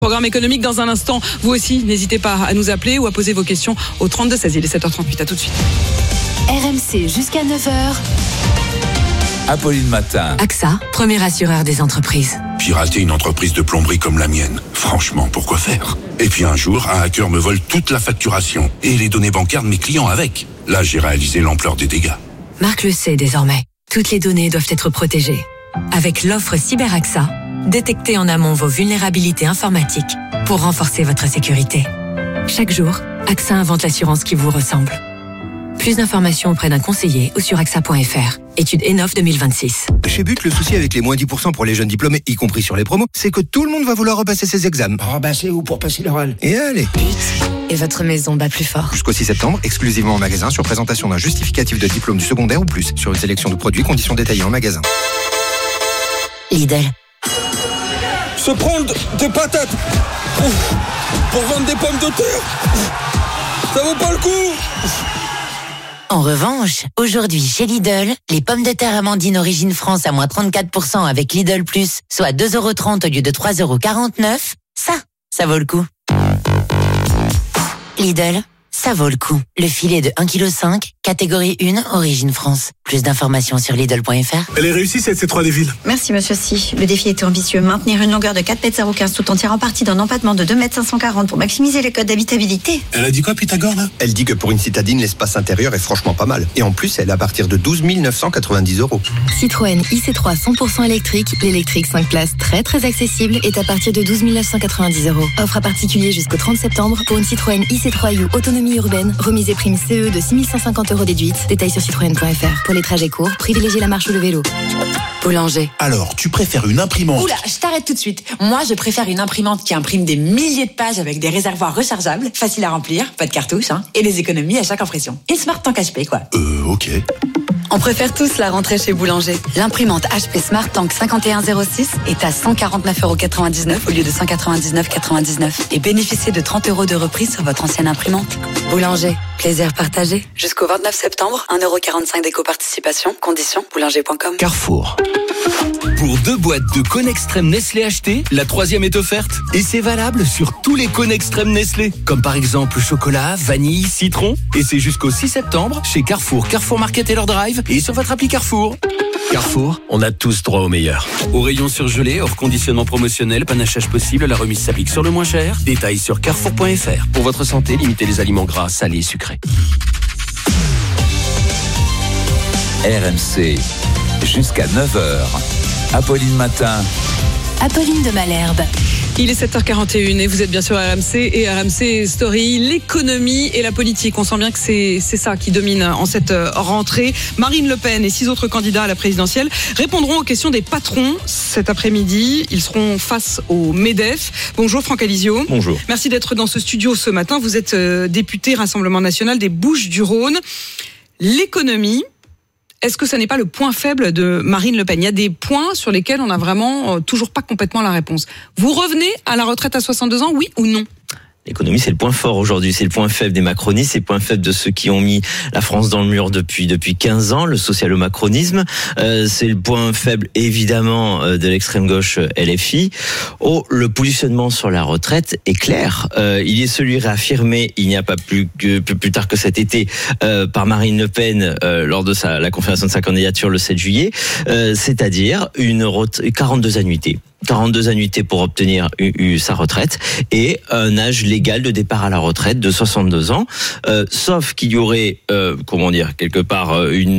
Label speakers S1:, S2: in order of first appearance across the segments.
S1: Programme économique dans un instant. Vous aussi, n'hésitez pas à nous appeler ou à poser vos questions au 32-16. Il est 7h38. À tout de suite.
S2: RMC jusqu'à 9h.
S3: Apolline Matin.
S2: AXA, premier assureur des entreprises.
S4: Pirater une entreprise de plomberie comme la mienne, franchement, pourquoi faire? Et puis un jour, un hacker me vole toute la facturation et les données bancaires de mes clients avec. Là, j'ai réalisé l'ampleur des dégâts.
S2: Marc le sait désormais. Toutes les données doivent être protégées. Avec l'offre CyberAXA, détectez en amont vos vulnérabilités informatiques pour renforcer votre sécurité. Chaque jour, AXA invente l'assurance qui vous ressemble. Plus d'informations auprès d'un conseiller ou sur AXA.fr. Étude ENOF 2026.
S5: Chez But, le souci avec les moins 10% pour les jeunes diplômés, y compris sur les promos, c'est que tout le monde va vouloir repasser ses examens.
S6: Repasser ou pour passer l'oral?
S5: Et allez.
S2: But et votre maison bat plus fort.
S5: Jusqu'au 6 septembre, exclusivement en magasin, sur présentation d'un justificatif de diplôme du secondaire ou plus, sur une sélection de produits, conditions détaillées en magasin.
S2: Lidl.
S6: Se prendre des patates pour vendre des pommes de terre, ça vaut pas le coup.
S7: En revanche, aujourd'hui chez Lidl, les pommes de terre Amandine Origine France à moins 34% avec Lidl Plus, soit 2,30€ au lieu de 3,49€, ça vaut le coup. Lidl, ça vaut le coup. Le filet de 1,5 kg, catégorie 1, Origine France. Plus d'informations sur Lidl.fr.
S8: Elle est réussie cette C3 des villes.
S9: Merci monsieur Si. Le défi était ambitieux. Maintenir une longueur de 4,015 m tout en tirant parti d'un empattement de 2,540 m pour maximiser les codes d'habitabilité.
S8: Elle a dit quoi Pythagore là?
S5: Elle dit que pour une citadine, l'espace intérieur est franchement pas mal. Et en plus, elle est à partir de 12 990€.
S10: Citroën IC3 100% électrique, l'électrique 5 places très accessible est à partir de 12 990€. Offre à particulier jusqu'au 30 septembre pour une Citroën IC3 U autonomie urbaine, remise et prime CE de 6 550€ déduite. Détails sur citroën.fr. Pour les trajets courts, privilégiez la marche ou le vélo.
S2: Boulanger.
S8: Alors, tu préfères une imprimante?
S11: Oula, je t'arrête tout de suite. Moi, je préfère une imprimante qui imprime des milliers de pages avec des réservoirs rechargeables, faciles à remplir, pas de cartouches, et des économies à chaque impression. Une Smart Tank HP, quoi.
S8: Ok.
S12: On préfère tous la rentrée chez Boulanger. L'imprimante HP Smart Tank 5106 est à 149,99€ au lieu de 199,99€ et bénéficiez de 30€ de reprise sur votre ancienne imprimante. Boulanger, plaisir partagé. Jusqu'au 29 septembre, 1,45€ d'éco-participation. Conditions, boulanger.com.
S13: Carrefour. Pour 2 boîtes de Conextrême Nestlé achetées, la 3e est offerte. Et c'est valable sur tous les Conextrême Nestlé. Comme par exemple chocolat, vanille, citron. Et c'est jusqu'au 6 septembre chez Carrefour, Carrefour Market et leur drive et sur votre appli Carrefour. Carrefour, on a tous droit au meilleur. Au rayon surgelé, hors conditionnement promotionnel, panachage possible, la remise s'applique sur le moins cher. Détails sur carrefour.fr. Pour votre santé, limitez les aliments gras, salés et sucrés.
S3: RMC, jusqu'à 9h. Apolline Matin.
S2: Apolline de Malherbe.
S1: Il est 7h41 et vous êtes bien sûr RMC et RMC Story, l'économie et la politique. On sent bien que c'est ça qui domine en cette rentrée. Marine Le Pen et 6 autres candidats à la présidentielle répondront aux questions des patrons cet après-midi. Ils seront face au MEDEF. Bonjour Franck Alizio.
S14: Bonjour.
S1: Merci d'être dans ce studio ce matin. Vous êtes député Rassemblement National des Bouches-du-Rhône. L'économie, est-ce que ça n'est pas le point faible de Marine Le Pen? Il y a des points sur lesquels on n'a vraiment toujours pas complètement la réponse. Vous revenez à la retraite à 62 ans, oui ou non?
S14: L'économie, c'est le point fort aujourd'hui, c'est le point faible des macronistes, c'est le point faible de ceux qui ont mis la France dans le mur depuis 15 ans, le socialo-macronisme. C'est le point faible, évidemment, de l'extrême gauche LFI. Le positionnement sur la retraite est clair. Il est celui réaffirmé, il n'y a pas plus tard que cet été, par Marine Le Pen, lors de la confirmation de sa candidature le 7 juillet, c'est-à-dire 42 annuités. 42 annuités pour obtenir sa retraite et un âge légal de départ à la retraite de 62 ans, sauf qu'il y aurait, quelque part,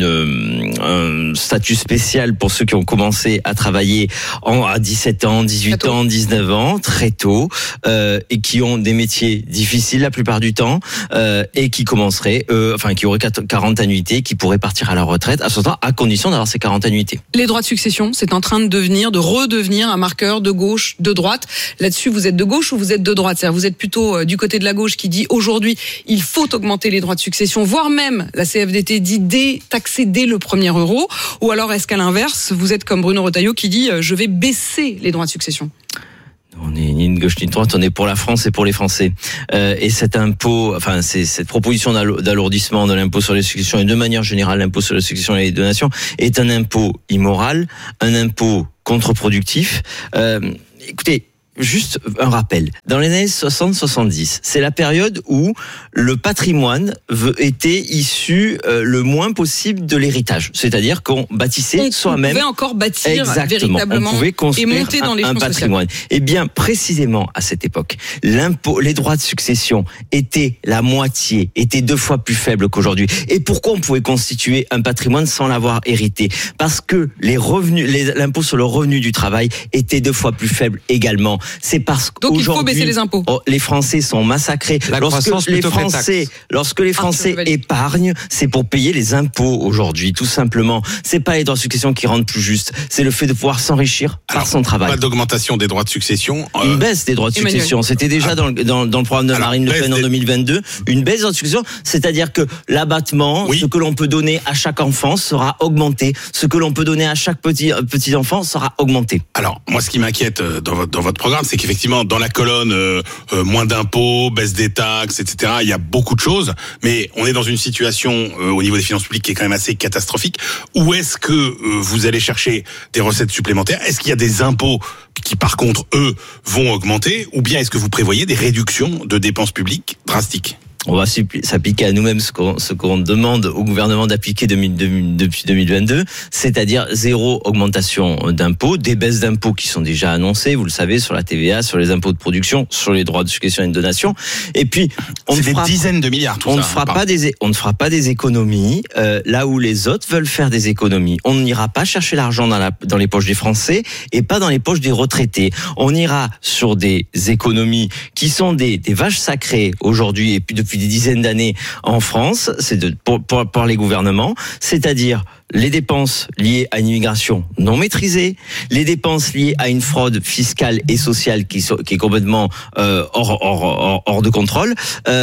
S14: un statut spécial pour ceux qui ont commencé à travailler à 17 ans, 18 ans, 19 ans, très tôt, et qui ont des métiers difficiles la plupart du temps, et qui commenceraient, qui auraient 40 annuités, qui pourraient partir à la retraite à 60 ans, à condition d'avoir ces 40 annuités.
S1: Les droits de succession, c'est en train de redevenir un marqueur de gauche, de droite. Là-dessus, vous êtes de gauche ou vous êtes de droite? C'est-à-dire, vous êtes plutôt du côté de la gauche qui dit aujourd'hui, il faut augmenter les droits de succession, voire même la CFDT dit taxer dès le premier euro. Ou alors, est-ce qu'à l'inverse, vous êtes comme Bruno Retailleau qui dit je vais baisser les droits de succession?
S14: On n'est ni une gauche ni une droite, on est pour la France et pour les Français. Et cet impôt, cette proposition d'alourdissement de l'impôt sur les successions et de manière générale l'impôt sur les successions et les donations est un impôt immoral, un impôt contre-productif. Écoutez, juste un rappel. Dans les années 60-70, c'est la période où le patrimoine était issu le moins possible de l'héritage. C'est-à-dire qu'on bâtissait soi-même.
S1: On pouvait encore bâtir
S14: véritablement, on pouvait construire
S1: et monter dans
S14: un patrimoine. Et bien, précisément à cette époque, les droits de succession étaient la moitié, étaient 2 fois plus faibles qu'aujourd'hui. Et pourquoi on pouvait constituer un patrimoine sans l'avoir hérité? Parce que l'impôt sur le revenu du travail était 2 fois plus faible également. C'est parce
S1: donc il faut baisser les impôts.
S14: Les Français sont massacrés. Lorsque les Français épargnent, c'est pour payer les impôts aujourd'hui, tout simplement. C'est pas les droits de succession qui rendent plus juste, c'est le fait de pouvoir s'enrichir par son travail.
S15: Pas d'augmentation des droits de succession.
S14: Une baisse des droits de succession. C'était déjà dans le programme de Marine Le Pen en 2022. Une baisse des droits de succession, c'est-à-dire que l'abattement, ce que l'on peut donner à chaque enfant sera augmenté. Ce que l'on peut donner à chaque petit enfant sera augmenté.
S15: Alors, moi, ce qui m'inquiète dans votre programme, c'est qu'effectivement, dans la colonne moins d'impôts, baisse des taxes, etc., il y a beaucoup de choses, mais on est dans une situation au niveau des finances publiques qui est quand même assez catastrophique. Où est-ce que vous allez chercher des recettes supplémentaires? Est-ce qu'il y a des impôts qui, par contre, eux, vont augmenter? Ou bien est-ce que vous prévoyez des réductions de dépenses publiques drastiques?
S14: On va s'appliquer à nous-mêmes ce qu'on demande au gouvernement d'appliquer depuis 2022, c'est-à-dire 0 augmentation d'impôts, des baisses d'impôts qui sont déjà annoncées, vous le savez, sur la TVA, sur les impôts de production, sur les droits de succession et de donation. Et puis,
S15: c'est des dizaines de milliards, tout ça.
S14: On ne fera pas des économies là où les autres veulent faire des économies. On n'ira pas chercher l'argent dans les poches des Français et pas dans les poches des retraités. On ira sur des économies qui sont des vaches sacrées aujourd'hui et puis depuis des dizaines d'années en France, pour les gouvernements, c'est-à-dire les dépenses liées à une immigration non maîtrisée, les dépenses liées à une fraude fiscale et sociale qui est complètement hors de contrôle,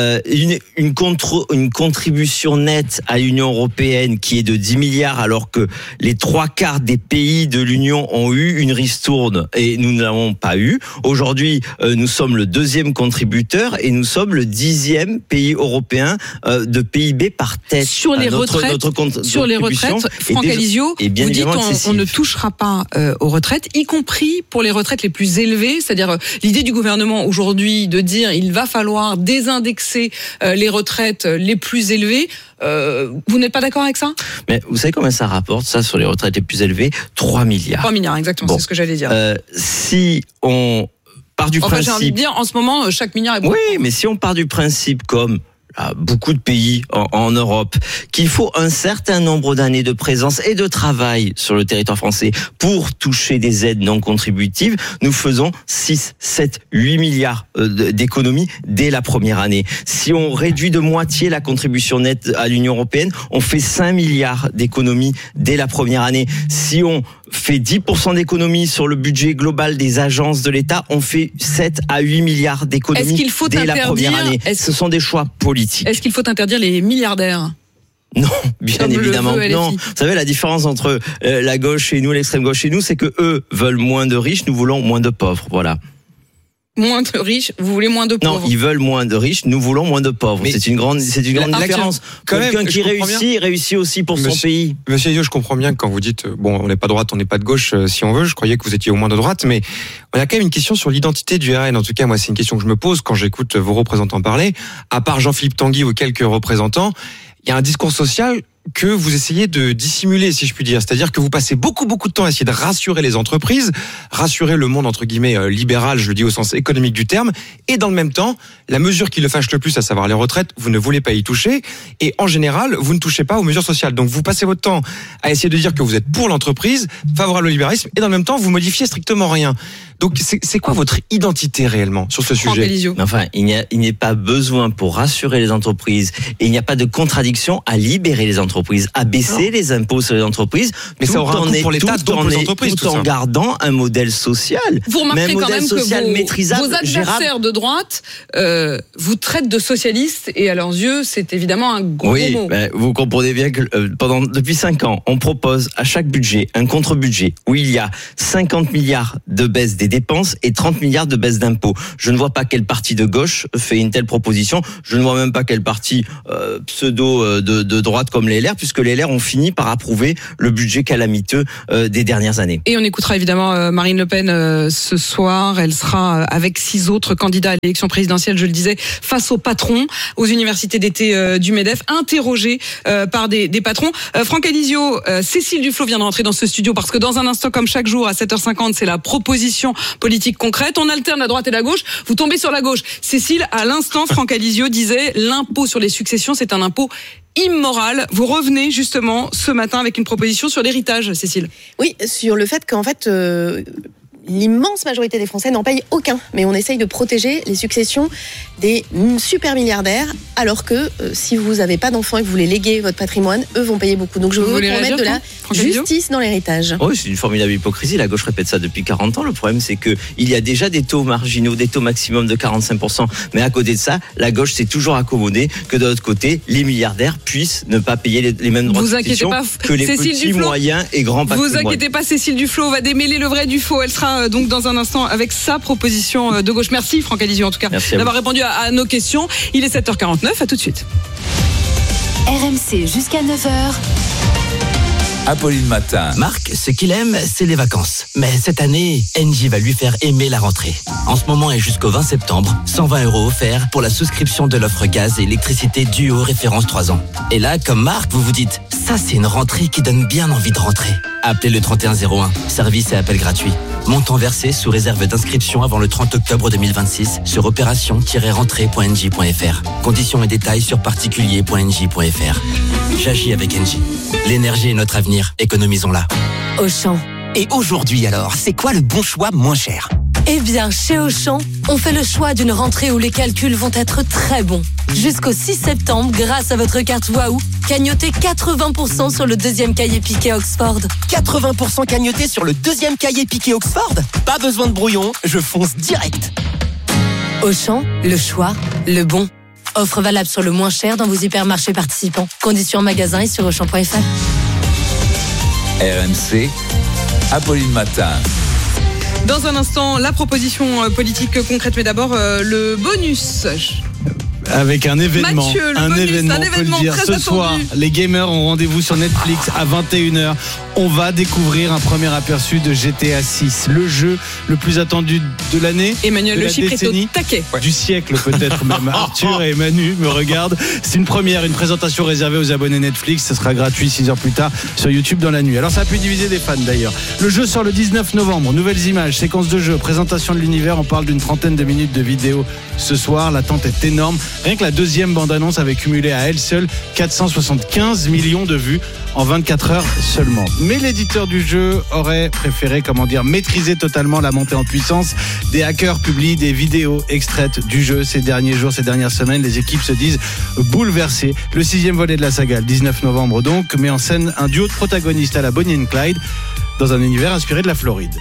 S14: une contribution nette à l'Union européenne qui est de 10 milliards alors que les 3/4 des pays de l'Union ont eu une ristourne et nous ne l'avons pas eu. Aujourd'hui, nous sommes le 2e contributeur et nous sommes le 10e pays européen de PIB par tête.
S1: Sur les retraites, Franck Alizio, vous dites on ne touchera pas aux retraites, y compris pour les retraites les plus élevées, c'est-à-dire l'idée du gouvernement aujourd'hui de dire il va falloir désindexer les retraites les plus élevées. Vous n'êtes pas d'accord avec ça?
S14: Mais vous savez combien ça rapporte, ça, sur les retraites les plus élevées? 3 milliards.
S1: 3 milliards, exactement, c'est ce que j'allais dire.
S14: Si on part du principe...
S1: j'ai envie de dire, en ce moment, chaque milliard est bon.
S14: Oui, mais si on part du principe comme beaucoup de pays en Europe, qu'il faut un certain nombre d'années de présence et de travail sur le territoire français pour toucher des aides non contributives, nous faisons 6, 7, 8 milliards d'économies dès la première année. Si on réduit de moitié la contribution nette à l'Union européenne, on fait 5 milliards d'économies dès la première année. Si on fait 10% d'économies sur le budget global des agences de l'État, on fait 7 à 8 milliards d'économies dès la première année. Ce sont des choix politiques.
S1: Est-ce qu'il faut interdire les milliardaires?
S14: Non, bien évidemment non. Vous savez, la différence entre la gauche et nous, l'extrême gauche et nous, c'est que eux veulent moins de riches, nous voulons moins de pauvres. Voilà.
S1: Moins de riches, vous voulez moins de pauvres?
S14: Non, ils veulent moins de riches, nous voulons moins de pauvres. Mais c'est une grande différence. Quelqu'un qui réussit aussi pour son pays.
S5: Monsieur Alizio, je comprends bien que quand vous dites, on n'est pas de droite, on n'est pas de gauche, si on veut, je croyais que vous étiez au moins de droite, mais on a quand même une question sur l'identité du RN. En tout cas, moi, c'est une question que je me pose quand j'écoute vos représentants parler. À part Jean-Philippe Tanguy ou quelques représentants, il y a un discours social que vous essayez de dissimuler, si je puis dire. C'est-à-dire que vous passez beaucoup de temps à essayer de rassurer les entreprises, rassurer le monde, entre guillemets, libéral, je le dis au sens économique du terme, et dans le même temps, la mesure qui le fâche le plus, à savoir les retraites, vous ne voulez pas y toucher, et en général, vous ne touchez pas aux mesures sociales. Donc vous passez votre temps à essayer de dire que vous êtes pour l'entreprise, favorable au libéralisme, et dans le même temps, vous modifiez strictement rien. Donc c'est quoi votre identité réellement sur ce sujet?
S14: Enfin, il n'y a pas besoin pour rassurer les entreprises, et il n'y a pas de contradiction à libérer les entreprises, à baisser les impôts sur les entreprises,
S5: mais ça aura un coût pour l'État, donc pour les entreprises,
S14: tout en gardant un modèle social.
S1: Vous remarquez quand même que vos adversaires de droite vous traitent de socialistes, et à leurs yeux, c'est évidemment un gros mot.
S14: Oui, vous comprenez bien que depuis 5 ans, on propose à chaque budget un contre-budget où il y a 50 milliards de baisse des dépenses et 30 milliards de baisse d'impôts. Je ne vois pas quel parti de gauche fait une telle proposition. Je ne vois même pas quel parti pseudo de droite comme les les LR, puisque les LR ont fini par approuver le budget calamiteux des dernières années.
S1: Et on écoutera évidemment Marine Le Pen ce soir. Elle sera avec 6 autres candidats à l'élection présidentielle, je le disais, face aux patrons, aux universités d'été du MEDEF, interrogés par des patrons. Franck Alizio, Cécile Duflot vient de rentrer dans ce studio parce que dans un instant, comme chaque jour, à 7h50, c'est la proposition politique concrète. On alterne la droite et la gauche. Vous tombez sur la gauche. Cécile, à l'instant, Franck Alizio disait l'impôt sur les successions, c'est un impôt immoral. Vous revenez justement ce matin avec une proposition sur l'héritage, Cécile.
S16: Oui, sur le fait qu'en fait, l'immense majorité des Français n'en payent aucun. Mais on essaye de protéger les successions des super milliardaires, alors que si vous n'avez pas d'enfants et que vous voulez léguer votre patrimoine, eux vont payer beaucoup. Donc je veux mettre de la justice dans l'héritage.
S14: Oui, c'est une formidable hypocrisie. La gauche répète ça depuis 40 ans. Le problème, c'est que il y a déjà des taux marginaux, des taux maximum de 45%. Mais à côté de ça, la gauche s'est toujours accommodée que de l'autre côté, les milliardaires puissent ne pas payer les mêmes droits de succession que les petits, moyens et grands patrimoines.
S1: Vous inquiétez pas, Cécile Duflot va démêler le vrai du faux. Elle sera donc dans un instant avec sa proposition de gauche. Merci Franck Alizio en tout cas d'avoir répondu à nos questions. Il est 7h49, à tout de suite.
S17: RMC jusqu'à 9h.
S3: Apolline Matin.
S18: Marc, ce qu'il aime, c'est les vacances. Mais cette année, Engie va lui faire aimer la rentrée. En ce moment et jusqu'au 20 septembre, 120 € offerts pour la souscription de l'offre gaz et électricité Duo référence 3 ans. Et là, comme Marc, vous vous dites, ça c'est une rentrée qui donne bien envie de rentrer. Appelez le 3101, service et appel gratuit. Montant versé sous réserve d'inscription avant le 30 octobre 2026 sur opération-rentrée.engie.fr. Conditions et détails sur particulier.engie.fr. J'agis avec Engie. L'énergie est notre avenir, économisons-la.
S2: Auchan.
S18: Et aujourd'hui alors, c'est quoi le bon choix moins cher ?
S2: Eh bien, chez Auchan, on fait le choix d'une rentrée où les calculs vont être très bons. Jusqu'au 6 septembre, grâce à votre carte Waouh, cagnotez 80% sur le deuxième cahier piqué Oxford.
S18: 80% cagnoté sur le deuxième cahier piqué Oxford ? Pas besoin de brouillon, je fonce direct.
S2: Auchan, le choix, le bon. Offre valable sur le moins cher dans vos hypermarchés participants. Conditions en magasin et sur Auchan.fr.
S3: RMC, Apolline Matin.
S1: Dans un instant, la proposition politique concrète, mais d'abord le bonus.
S19: Avec un événement,
S1: Mathieu,
S19: un événement, faut le dire. Ce soir, les gamers ont rendez-vous sur Netflix à 21h. On va découvrir un premier aperçu de GTA 6, le jeu le plus attendu de l'année.
S1: Emmanuel,
S19: de
S1: le chiffre est au taquet.
S19: Du siècle peut-être même. Arthur et Manu me regardent. C'est une première, une présentation réservée aux abonnés Netflix. Ça sera gratuit 6 heures plus tard sur YouTube dans la nuit. Alors ça a pu diviser des fans d'ailleurs. Le jeu sort le 19 novembre. Nouvelles images, séquences de jeu, présentation de l'univers. On parle d'une trentaine de minutes de vidéo ce soir. L'attente est énorme. Rien que la deuxième bande-annonce avait cumulé à elle seule 475 millions de vues en 24 heures seulement. Mais l'éditeur du jeu aurait préféré, maîtriser totalement la montée en puissance. Des hackers publient des vidéos extraites du jeu ces derniers jours, ces dernières semaines. Les équipes se disent bouleversées. Le 6e volet de la saga, le 19 novembre donc, met en scène un duo de protagonistes à la Bonnie and Clyde dans un univers inspiré de la Floride.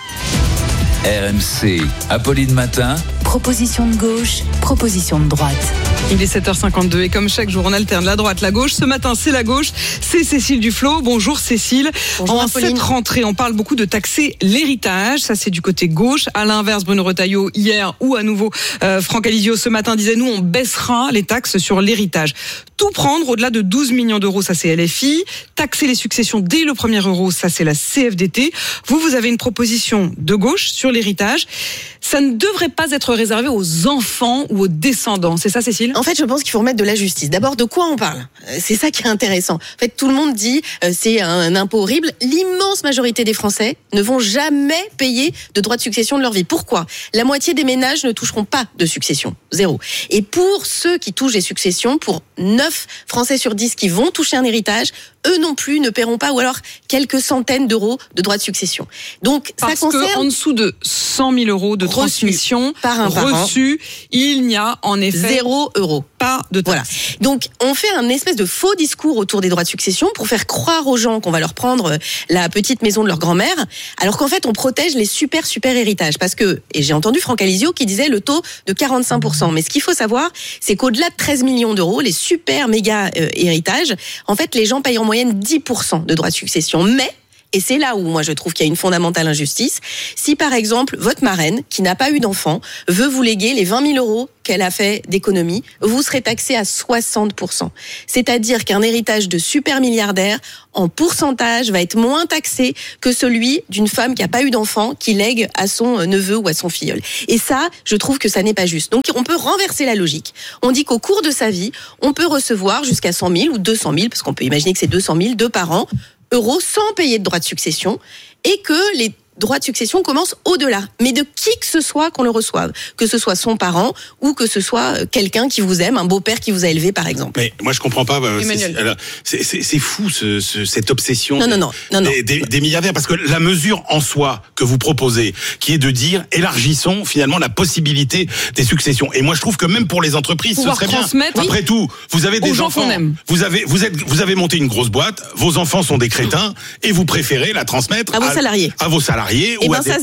S3: RMC, Apolline Matin.
S17: Proposition de gauche, proposition de droite.
S1: Il est 7h52 et comme chaque jour, on alterne la droite, la gauche. Ce matin, c'est la gauche, c'est Cécile Duflot. Bonjour Cécile.
S16: Bonjour,
S1: en cette rentrée, on parle beaucoup de taxer l'héritage. Ça, c'est du côté gauche. À l'inverse, Bruno Retailleau, hier, ou à nouveau Franck Alizio, ce matin, disait, nous, on baissera les taxes sur l'héritage. Tout prendre au-delà de 12 millions d'euros, ça c'est LFI. Taxer les successions dès le premier euro, ça c'est la CFDT. Vous avez une proposition de gauche sur l'héritage. Ça ne devrait pas être réservé aux enfants ou aux descendants. C'est ça, Cécile ?
S16: En fait, je pense qu'il faut remettre de la justice. D'abord, de quoi on parle ? C'est ça qui est intéressant. En fait, tout le monde dit c'est un impôt horrible. L'immense majorité des Français ne vont jamais payer de droits de succession de leur vie. Pourquoi ? La moitié des ménages ne toucheront pas de succession. 0. Et pour ceux qui touchent des successions, pour 9 Français sur 10 qui vont toucher un héritage, eux non plus ne paieront pas, ou alors quelques centaines d'euros de droits de succession. Donc,
S1: parce
S16: ça concerne...
S1: qu'en dessous de 100 000 euros de transmission reçue, il n'y a en effet
S16: 0 €.
S1: Pas de taxe.
S16: Voilà. Donc, on fait un espèce de faux discours autour des droits de succession pour faire croire aux gens qu'on va leur prendre la petite maison de leur grand-mère, alors qu'en fait, on protège les super héritages. Parce que, et j'ai entendu Franck Alizio qui disait le taux de 45%. Mais ce qu'il faut savoir, c'est qu'au-delà de 13 millions d'euros, les super méga héritages, en fait, les gens payent en moyenne 10% de droits de succession. Mais et c'est là où moi je trouve qu'il y a une fondamentale injustice, si par exemple votre marraine, qui n'a pas eu d'enfant, veut vous léguer les 20 000 euros qu'elle a fait d'économie, vous serez taxé à 60%. C'est-à-dire qu'un héritage de super milliardaire, en pourcentage, va être moins taxé que celui d'une femme qui n'a pas eu d'enfant, qui lègue à son neveu ou à son filleul. Et ça, je trouve que ça n'est pas juste. Donc on peut renverser la logique. On dit qu'au cours de sa vie, on peut recevoir jusqu'à 100 000 ou 200 000, parce qu'on peut imaginer que c'est 200 000 de par an, euros sans payer de droits de succession, et que les droits de succession commencent au-delà, mais de qui que ce soit qu'on le reçoive, que ce soit son parent ou que ce soit quelqu'un qui vous aime, un beau-père qui vous a élevé par exemple.
S15: Mais moi je comprends pas, c'est fou cette obsession des milliardaires, parce que la mesure en soi que vous proposez, qui est de dire élargissons finalement la possibilité des successions, et moi je trouve que même pour les entreprises ce serait bien. Après tout, vous avez des enfants, vous avez monté une grosse boîte, vos enfants sont des crétins et vous préférez la transmettre à vos salariés. Et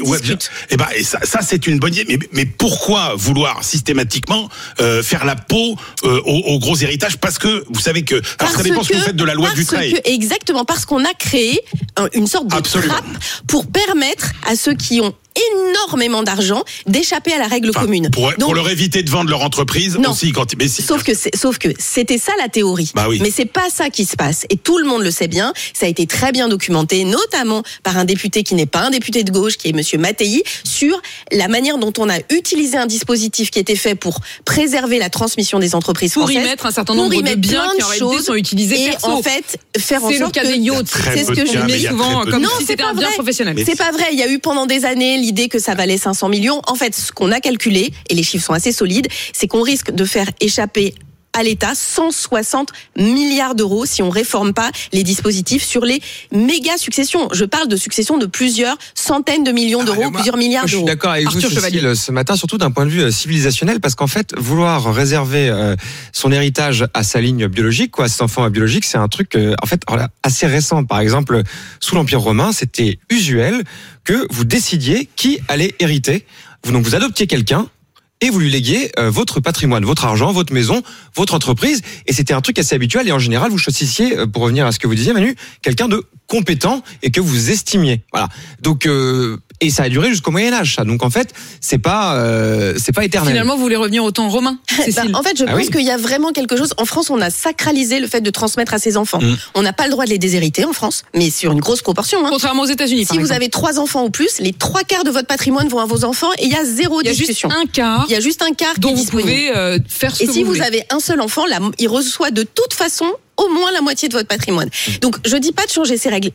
S15: ça c'est une bonne idée, mais pourquoi vouloir systématiquement faire la peau aux gros héritages, parce que vous savez que ça dépend ce que vous faites de la loi Dutreil.
S16: Exactement, parce qu'on a créé une sorte de trappe pour permettre à ceux qui ont énormément d'argent d'échapper à la règle commune.
S15: Pour leur éviter de vendre leur entreprise aussi. Sauf
S16: que c'était ça la théorie. Mais c'est pas ça qui se passe. Et tout le monde le sait bien. Ça a été très bien documenté, notamment par un député qui n'est pas un député de gauche, qui est monsieur Mattei, sur la manière dont on a utilisé un dispositif qui était fait pour préserver la transmission des entreprises françaises.
S1: Pour y mettre un certain nombre de biens qui en réalité sont utilisés
S16: perso. Et en fait, faire en sorte
S1: que... C'est ce que je mets souvent comme si c'était un bien professionnel.
S16: C'est pas vrai. Il y a eu pendant des années l'idée que ça valait 500 millions. En fait, ce qu'on a calculé, et les chiffres sont assez solides, c'est qu'on risque de faire échapper à l'État 160 milliards d'euros si on réforme pas les dispositifs sur les méga successions. Je parle de successions de plusieurs centaines de millions d'euros, plusieurs milliards d'euros.
S5: Je suis d'accord avec vous, Cécile, ce matin, surtout d'un point de vue civilisationnel, parce qu'en fait, vouloir réserver son héritage à sa ligne biologique, à ses enfants biologiques, c'est un truc en fait assez récent. Par exemple, sous l'Empire romain, c'était usuel que vous décidiez qui allait hériter. Donc vous adoptiez quelqu'un et vous lui léguiez votre patrimoine, votre argent, votre maison, votre entreprise. Et c'était un truc assez habituel. Et en général, vous choisissiez, pour revenir à ce que vous disiez, Manu, quelqu'un de compétent et que vous estimiez. Voilà. Donc, et ça a duré jusqu'au Moyen-Âge, ça. Donc en fait, c'est pas éternel.
S1: Finalement, vous voulez revenir au temps romain, Cécile.
S16: En fait, je pense qu'il y a vraiment quelque chose. En France, on a sacralisé le fait de transmettre à ses enfants. On n'a pas le droit de les déshériter en France, mais sur une grosse proportion.
S1: Contrairement aux États-Unis.
S16: Si vous avez 3 enfants ou plus, les 3/4 de votre patrimoine vont à vos enfants et il y a zéro discussion.
S1: Il y a juste un quart
S16: dont
S1: vous pouvez faire ce que vous voulez.
S16: Et si vous avez un seul enfant, il reçoit de toute façon au moins la moitié de votre patrimoine. Donc, je dis pas de changer ces règles.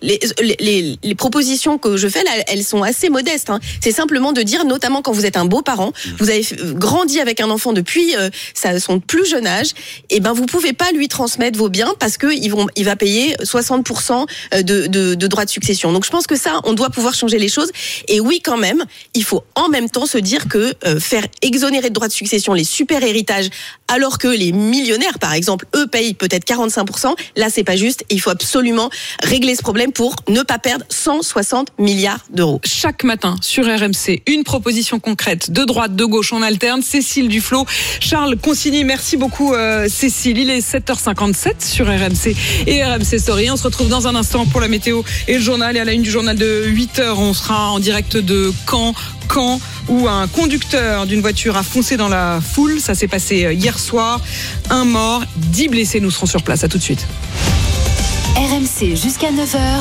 S16: Les propositions que je fais là, elles sont assez modestes. C'est simplement de dire, notamment quand vous êtes un beau-parent, vous avez grandi avec un enfant depuis son plus jeune âge, et ben vous pouvez pas lui transmettre vos biens parce que il va payer 60% de droits de succession. Donc, je pense que ça, on doit pouvoir changer les choses. Et oui, quand même, il faut en même temps se dire que faire exonérer de droits de succession les super héritages, alors que les millionnaires, par exemple, eux payent peut-être 45%. Là, c'est pas juste. Il faut absolument régler ce problème pour ne pas perdre 160 milliards d'euros.
S1: Chaque matin sur RMC, une proposition concrète de droite, de gauche, on alterne. Cécile Duflot, Charles Consigny. Merci beaucoup, Cécile. Il est 7h57 sur RMC et RMC Story. On se retrouve dans un instant pour la météo et le journal. Et à la une du journal de 8h, on sera en direct de Caen, où un conducteur d'une voiture a foncé dans la foule. Ça s'est passé hier soir. 1 mort, 10 blessés. Nous serons sur place. À tout de suite.
S17: RMC jusqu'à 9h.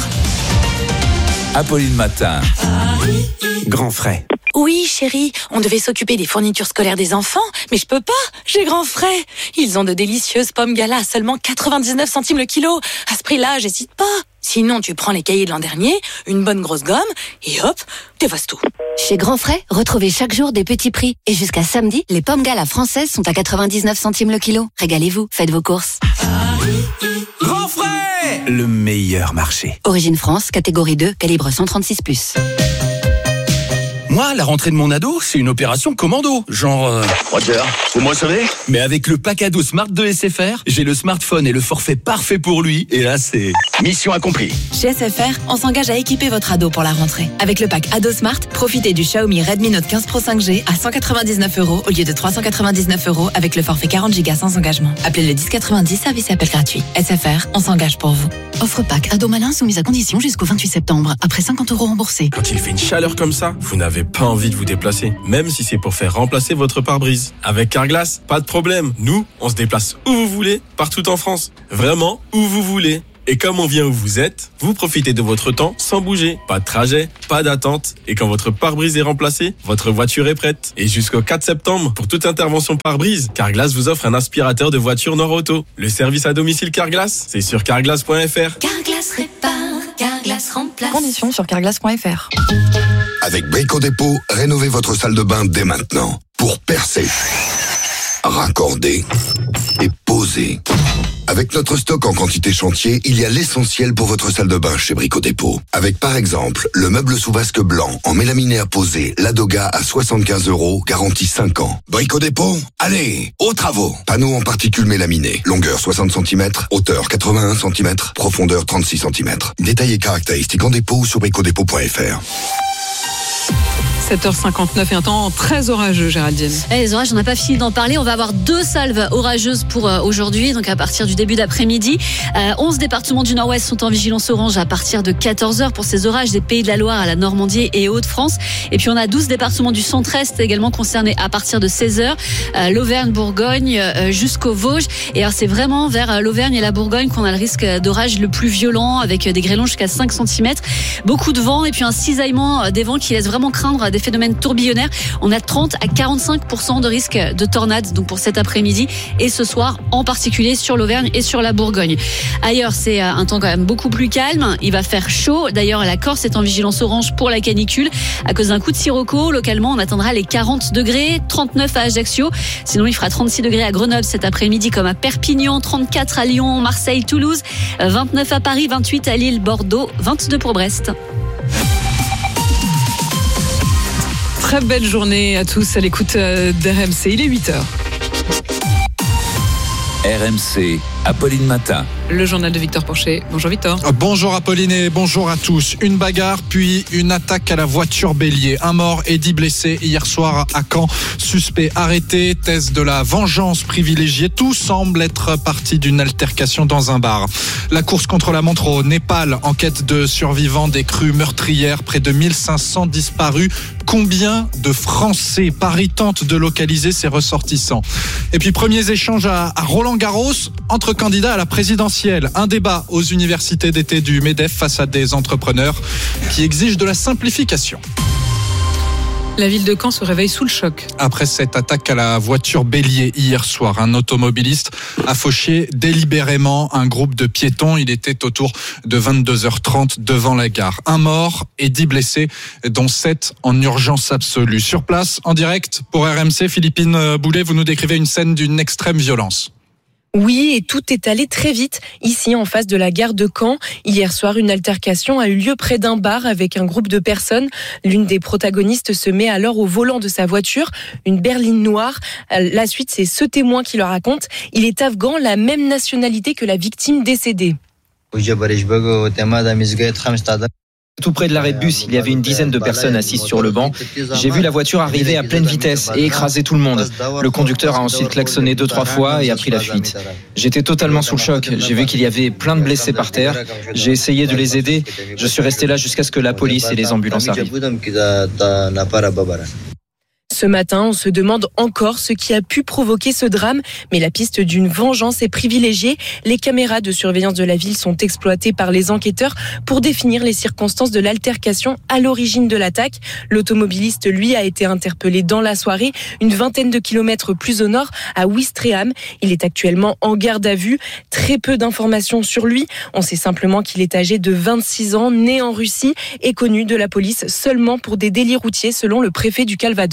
S3: Apolline Matin.
S8: Grand frais.
S20: Oui, chérie, on devait s'occuper des fournitures scolaires des enfants, mais je peux pas, j'ai grand frais. Ils ont de délicieuses pommes Gala à seulement 99 centimes le kilo. À ce prix-là, j'hésite pas. Sinon, tu prends les cahiers de l'an dernier, une bonne grosse gomme, et hop, t'effaces tout.
S21: Chez Grand Frais, retrouvez chaque jour des petits prix. Et jusqu'à samedi, les pommes Gala françaises sont à 99 centimes le kilo. Régalez-vous, faites vos courses.
S8: Grand frais, le meilleur marché.
S21: Origine France, catégorie 2, calibre 136+.
S13: Moi, la rentrée de mon ado, c'est une opération commando. Genre...
S8: Roger, vous me recevez?
S13: Mais avec le pack ado Smart de SFR, j'ai le smartphone et le forfait parfait pour lui. Et là, c'est...
S8: Mission accomplie.
S10: Chez SFR, on s'engage à équiper votre ado pour la rentrée. Avec le pack Ado Smart, profitez du Xiaomi Redmi Note 15 Pro 5G à 199 € au lieu de 399 € avec le forfait 40 Go sans engagement. Appelez le 1090, service et appel gratuit. SFR, on s'engage pour vous. Offre pack Ado Malin soumise à condition jusqu'au 28 septembre, après 50 € remboursés.
S4: Quand il fait une chaleur comme ça, vous n'avez pas envie de vous déplacer, même si c'est pour faire remplacer votre pare-brise. Avec Carglass, pas de problème. Nous, on se déplace où vous voulez, partout en France. Vraiment, où vous voulez. Et comme on vient où vous êtes, vous profitez de votre temps sans bouger. Pas de trajet, pas d'attente. Et quand votre pare-brise est remplacé, votre voiture est prête. Et jusqu'au 4 septembre, pour toute intervention pare-brise, Carglass vous offre un aspirateur de voiture Nord-Auto. Le service à domicile Carglass, c'est sur carglass.fr.
S17: Carglass répare, Carglass remplace.
S10: Conditions sur carglass.fr.
S22: Avec Brico Dépôt, rénovez votre salle de bain dès maintenant. Pour percer, raccorder et poser. Avec notre stock en quantité chantier, il y a l'essentiel pour votre salle de bain chez Brico Dépôt. Avec par exemple, le meuble sous vasque blanc en mélaminé à poser, Ladoga à 75 €, garantie 5 ans. Brico Dépôt, allez, aux travaux. Panneau en particules mélaminées, longueur 60 cm, hauteur 81 cm, profondeur 36 cm. Détails et caractéristiques en dépôt ou sur bricodépôt.fr.
S1: 7h59 et un temps très orageux, Géraldine.
S23: Les orages, on n'a pas fini d'en parler. On va avoir 2 salves orageuses pour aujourd'hui, donc à partir du début d'après-midi. 11 départements du Nord-Ouest sont en vigilance orange à partir de 14h pour ces orages des Pays de la Loire à la Normandie et Hauts-de-France. Et puis on a 12 départements du centre-est également concernés à partir de 16h. L'Auvergne, Bourgogne jusqu'aux Vosges. Et alors c'est vraiment vers l'Auvergne et la Bourgogne qu'on a le risque d'orage le plus violent avec des grêlons jusqu'à 5 cm. Beaucoup de vent et puis un cisaillement des vents qui laisse vraiment craindre des phénomènes tourbillonnaires. On a 30 à 45% de risque de tornades donc pour cet après-midi et ce soir en particulier sur l'Auvergne et sur la Bourgogne. Ailleurs, c'est un temps quand même beaucoup plus calme. Il va faire chaud. D'ailleurs, la Corse est en vigilance orange pour la canicule à cause d'un coup de sirocco. Localement, on atteindra les 40 degrés, 39 à Ajaccio. Sinon, il fera 36 degrés à Grenoble cet après-midi comme à Perpignan, 34 à Lyon, Marseille, Toulouse, 29 à Paris, 28 à Lille, Bordeaux, 22 pour Brest.
S1: Très belle journée à tous à l'écoute d'RMC. Il est 8h.
S3: RMC, Apolline Matin.
S1: Le journal de Victor Porcher. Bonjour Victor.
S24: Bonjour Apolline et bonjour à tous. Une bagarre puis une attaque à la voiture bélier. Un mort et 10 blessés hier soir à Caen. Suspect arrêté, thèse de la vengeance privilégiée. Tout semble être parti d'une altercation dans un bar. La course contre la montre au Népal, enquête de survivants des crues meurtrières. Près de 1500 disparus. Combien de Français? Paris tente de localiser ses ressortissants. Et puis premiers échanges à Roland-Garros entre candidats à la présidentielle. Un débat aux universités d'été du MEDEF face à des entrepreneurs qui exigent de la simplification.
S1: La ville de Caen se réveille sous le choc.
S24: Après cette attaque à la voiture bélier hier soir, un automobiliste a fauché délibérément un groupe de piétons. Il était autour de 22h30 devant la gare. Un mort et 10 blessés, dont 7 en urgence absolue. Sur place, en direct pour RMC, Philippine Boulet, vous nous décrivez une scène d'une extrême violence.
S25: Oui, et tout est allé très vite. Ici, en face de la gare de Caen, hier soir, une altercation a eu lieu près d'un bar avec un groupe de personnes. L'une des protagonistes se met alors au volant de sa voiture, une berline noire. La suite, c'est ce témoin qui le raconte. Il est afghan, la même nationalité que la victime décédée.
S26: Tout près de l'arrêt de bus, il y avait une dizaine de personnes assises sur le banc. J'ai vu la voiture arriver à pleine vitesse et écraser tout le monde. Le conducteur a ensuite klaxonné 2-3 fois et a pris la fuite. J'étais totalement sous le choc. J'ai vu qu'il y avait plein de blessés par terre. J'ai essayé de les aider. Je suis resté là jusqu'à ce que la police et les ambulances arrivent.
S25: Ce matin, on se demande encore ce qui a pu provoquer ce drame, mais la piste d'une vengeance est privilégiée. Les caméras de surveillance de la ville sont exploitées par les enquêteurs pour définir les circonstances de l'altercation à l'origine de l'attaque. L'automobiliste, lui, a été interpellé dans la soirée, une vingtaine de kilomètres plus au nord, à Ouistreham. Il est actuellement en garde à vue. Très peu d'informations sur lui. On sait simplement qu'il est âgé de 26 ans, né en Russie et connu de la police seulement pour des délits routiers, selon le préfet du Calvados.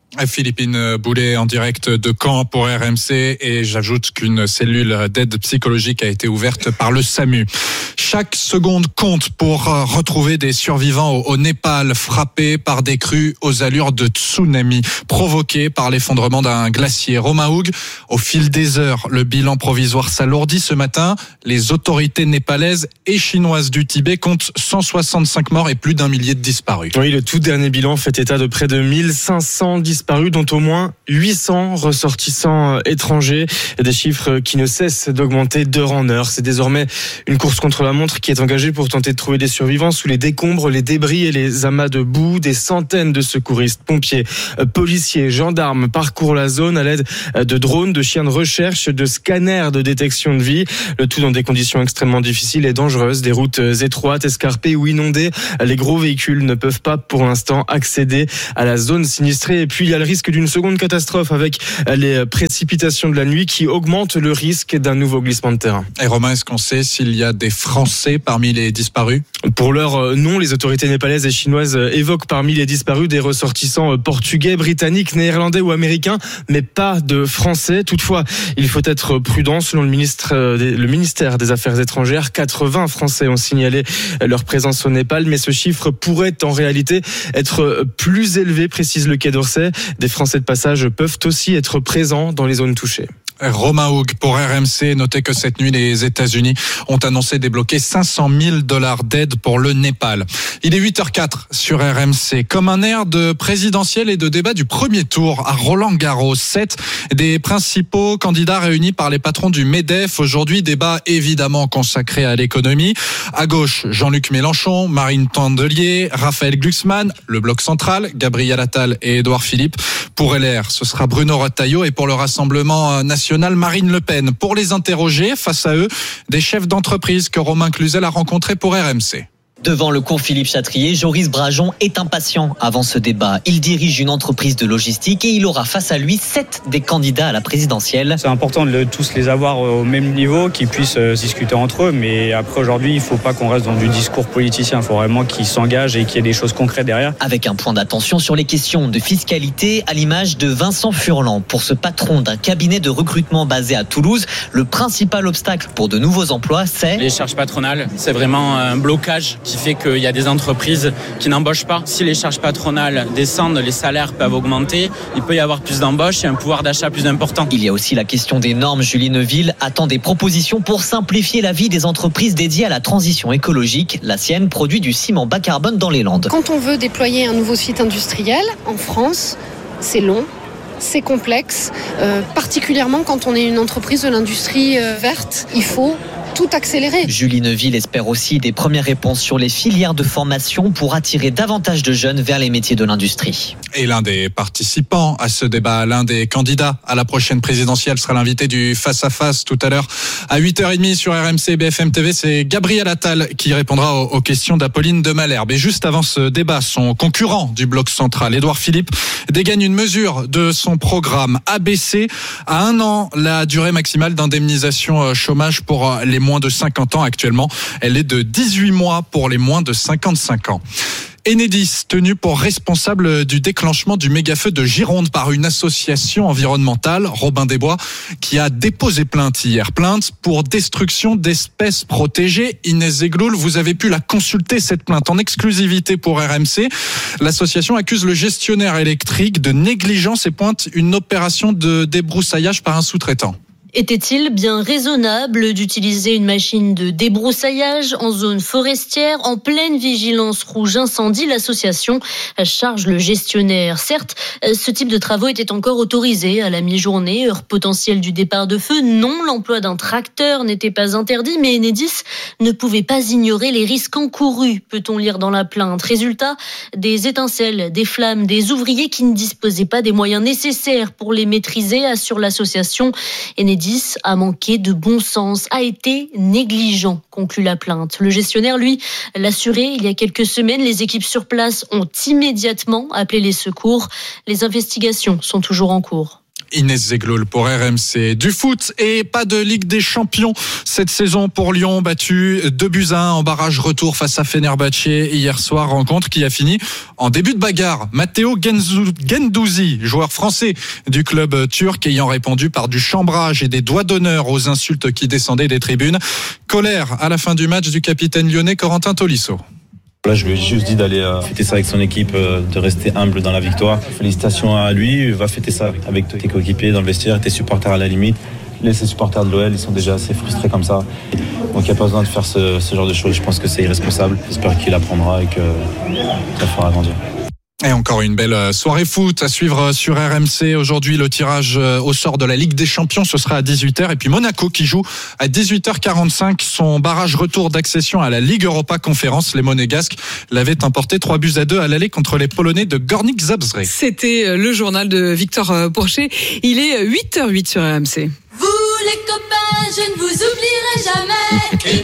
S24: Philippine Boulet en direct de Caen pour RMC, et j'ajoute qu'une cellule d'aide psychologique a été ouverte par le SAMU. Chaque seconde compte pour retrouver des survivants au Népal frappés par des crues aux allures de tsunami provoquées par l'effondrement d'un glacier. Romain Houg, au fil des heures, le bilan provisoire s'alourdit. Ce matin, les autorités népalaises et chinoises du Tibet comptent 165 morts et plus d'1 millier de disparus.
S6: Oui, le tout dernier bilan fait état de près de 1500 disparus, dont au moins 800 ressortissants étrangers. Des chiffres qui ne cessent d'augmenter d'heure en heure. C'est désormais une course contre la montre qui est engagée pour tenter de trouver des survivants sous les décombres, les débris et les amas de boue. Des centaines de secouristes, pompiers, policiers, gendarmes parcourent la zone à l'aide de drones, de chiens de recherche, de scanners de détection de vie. Le tout dans des conditions extrêmement difficiles et dangereuses, des routes étroites, escarpées ou inondées. Les gros véhicules ne peuvent pas pour l'instant accéder à la zone sinistrée. Et puis il y a le risque d'une seconde catastrophe avec les précipitations de la nuit qui augmentent le risque d'un nouveau glissement de terrain.
S24: Et Romain, est-ce qu'on sait s'il y a des Français parmi les disparus ?
S6: Pour l'heure, non. Les autorités népalaises et chinoises évoquent parmi les disparus des ressortissants portugais, britanniques, néerlandais ou américains, mais pas de Français. Toutefois, il faut être prudent. Selon le ministère des Affaires étrangères, 80 Français ont signalé leur présence au Népal, mais ce chiffre pourrait en réalité être plus élevé, précise le Quai d'Orsay. Des Français de passage peuvent aussi être présents dans les zones touchées.
S24: Romain Houg pour RMC. Notez que cette nuit, les États-Unis ont annoncé débloquer $500 000 d'aide pour le Népal. Il est 8h04 sur RMC. Comme un air de présidentiel et de débat du premier tour à Roland-Garros. 7 des principaux candidats réunis par les patrons du MEDEF. Aujourd'hui, débat évidemment consacré à l'économie. À gauche, Jean-Luc Mélenchon, Marine Tondelier, Raphaël Glucksmann, le Bloc central, Gabriel Attal et Édouard Philippe. Pour LR, ce sera Bruno Retailleau, et pour le Rassemblement national, Marine Le Pen. Pour les interroger, face à eux, des chefs d'entreprise que Romain Cluzel a rencontrés pour RMC.
S7: Devant le cours Philippe Chatrier, Joris Brajon est impatient avant ce débat. Il dirige une entreprise de logistique et il aura face à lui 7 des candidats à la présidentielle.
S9: C'est important de tous les avoir au même niveau, qu'ils puissent discuter entre eux. Mais après, aujourd'hui, il ne faut pas qu'on reste dans du discours politicien. Il faut vraiment qu'ils s'engagent et qu'il y ait des choses concrètes derrière.
S7: Avec un point d'attention sur les questions de fiscalité, à l'image de Vincent Furlan. Pour ce patron d'un cabinet de recrutement basé à Toulouse, le principal obstacle pour de nouveaux emplois, c'est...
S11: les charges patronales. C'est vraiment un blocage qui fait qu'il y a des entreprises qui n'embauchent pas. Si les charges patronales descendent, les salaires peuvent augmenter, il peut y avoir plus d'embauches et un pouvoir d'achat plus important.
S7: Il y a aussi la question des normes. Julie Neuville attend des propositions pour simplifier la vie des entreprises dédiées à la transition écologique. La sienne produit du ciment bas carbone dans les Landes.
S12: Quand on veut déployer un nouveau site industriel en France, c'est long. C'est complexe, particulièrement quand on est une entreprise de l'industrie verte. Il faut tout accélérer.
S7: Julie Neuville espère aussi des premières réponses sur les filières de formation pour attirer davantage de jeunes vers les métiers de l'industrie.
S24: Et l'un des participants à ce débat, l'un des candidats à la prochaine présidentielle sera l'invité du face-à-face tout à l'heure à 8h30 sur RMC et BFM TV. C'est Gabriel Attal qui répondra aux questions d'Apolline de Malherbe. Et juste avant ce débat, son concurrent du bloc central, Édouard Philippe, dégaine une mesure de son programme. Abaisser à 1 an la durée maximale d'indemnisation chômage pour les moins de 50 ans. Actuellement, elle est de 18 mois pour les moins de 55 ans. Enedis, tenu pour responsable du déclenchement du méga-feu de Gironde par une association environnementale, Robin des Bois, qui a déposé plainte hier. Plainte pour destruction d'espèces protégées. Inès Zegloul, vous avez pu la consulter, cette plainte, en exclusivité pour RMC. L'association accuse le gestionnaire électrique de négligence et pointe une opération de débroussaillage par un sous-traitant.
S14: Était-il bien raisonnable d'utiliser une machine de débroussaillage en zone forestière en pleine vigilance rouge incendie? L'association charge le gestionnaire. Certes, ce type de travaux était encore autorisé à la mi-journée, heure potentielle du départ de feu. Non, l'emploi d'un tracteur n'était pas interdit, mais Enedis ne pouvait pas ignorer les risques encourus, peut-on lire dans la plainte. Résultat, des étincelles, des flammes, des ouvriers qui ne disposaient pas des moyens nécessaires pour les maîtriser, assure l'association. Enedis a manqué de bon sens, a été négligent, conclut la plainte. Le gestionnaire, lui, l'assurait il y a quelques semaines. Les équipes sur place ont immédiatement appelé les secours. Les investigations sont toujours en cours.
S24: Inès Zegloul pour RMC. Du foot et pas de Ligue des Champions cette saison pour Lyon, battu 2-1 en barrage retour face à Fenerbahçe hier soir, rencontre qui a fini en début de bagarre. Matteo Guendouzi, joueur français du club turc, ayant répondu par du chambrage et des doigts d'honneur aux insultes qui descendaient des tribunes. Colère à la fin du match du capitaine lyonnais Corentin Tolisso.
S2: Là, je lui ai juste dit d'aller fêter ça avec son équipe, de rester humble dans la victoire. Félicitations à lui, va fêter ça avec tes coéquipiers dans le vestiaire, tes supporters à la limite. Les supporters de l'OL, ils sont déjà assez frustrés comme ça. Donc il n'y a pas besoin de faire ce genre de choses. Je pense que c'est irresponsable. J'espère qu'il apprendra et que ça fera grandir.
S24: Et encore une belle soirée foot à suivre sur RMC. Aujourd'hui, le tirage au sort de la Ligue des Champions, ce sera à 18h. Et puis Monaco qui joue à 18h45 son barrage retour d'accession à la Ligue Europa Conférence. Les Monégasques l'avaient emporté 3-2 à l'aller contre les Polonais de Górnik Zabrze.
S1: C'était le journal de Victor Pourchet. Il est 8h08 sur RMC.
S17: Vous les copains, je ne vous oublierai jamais.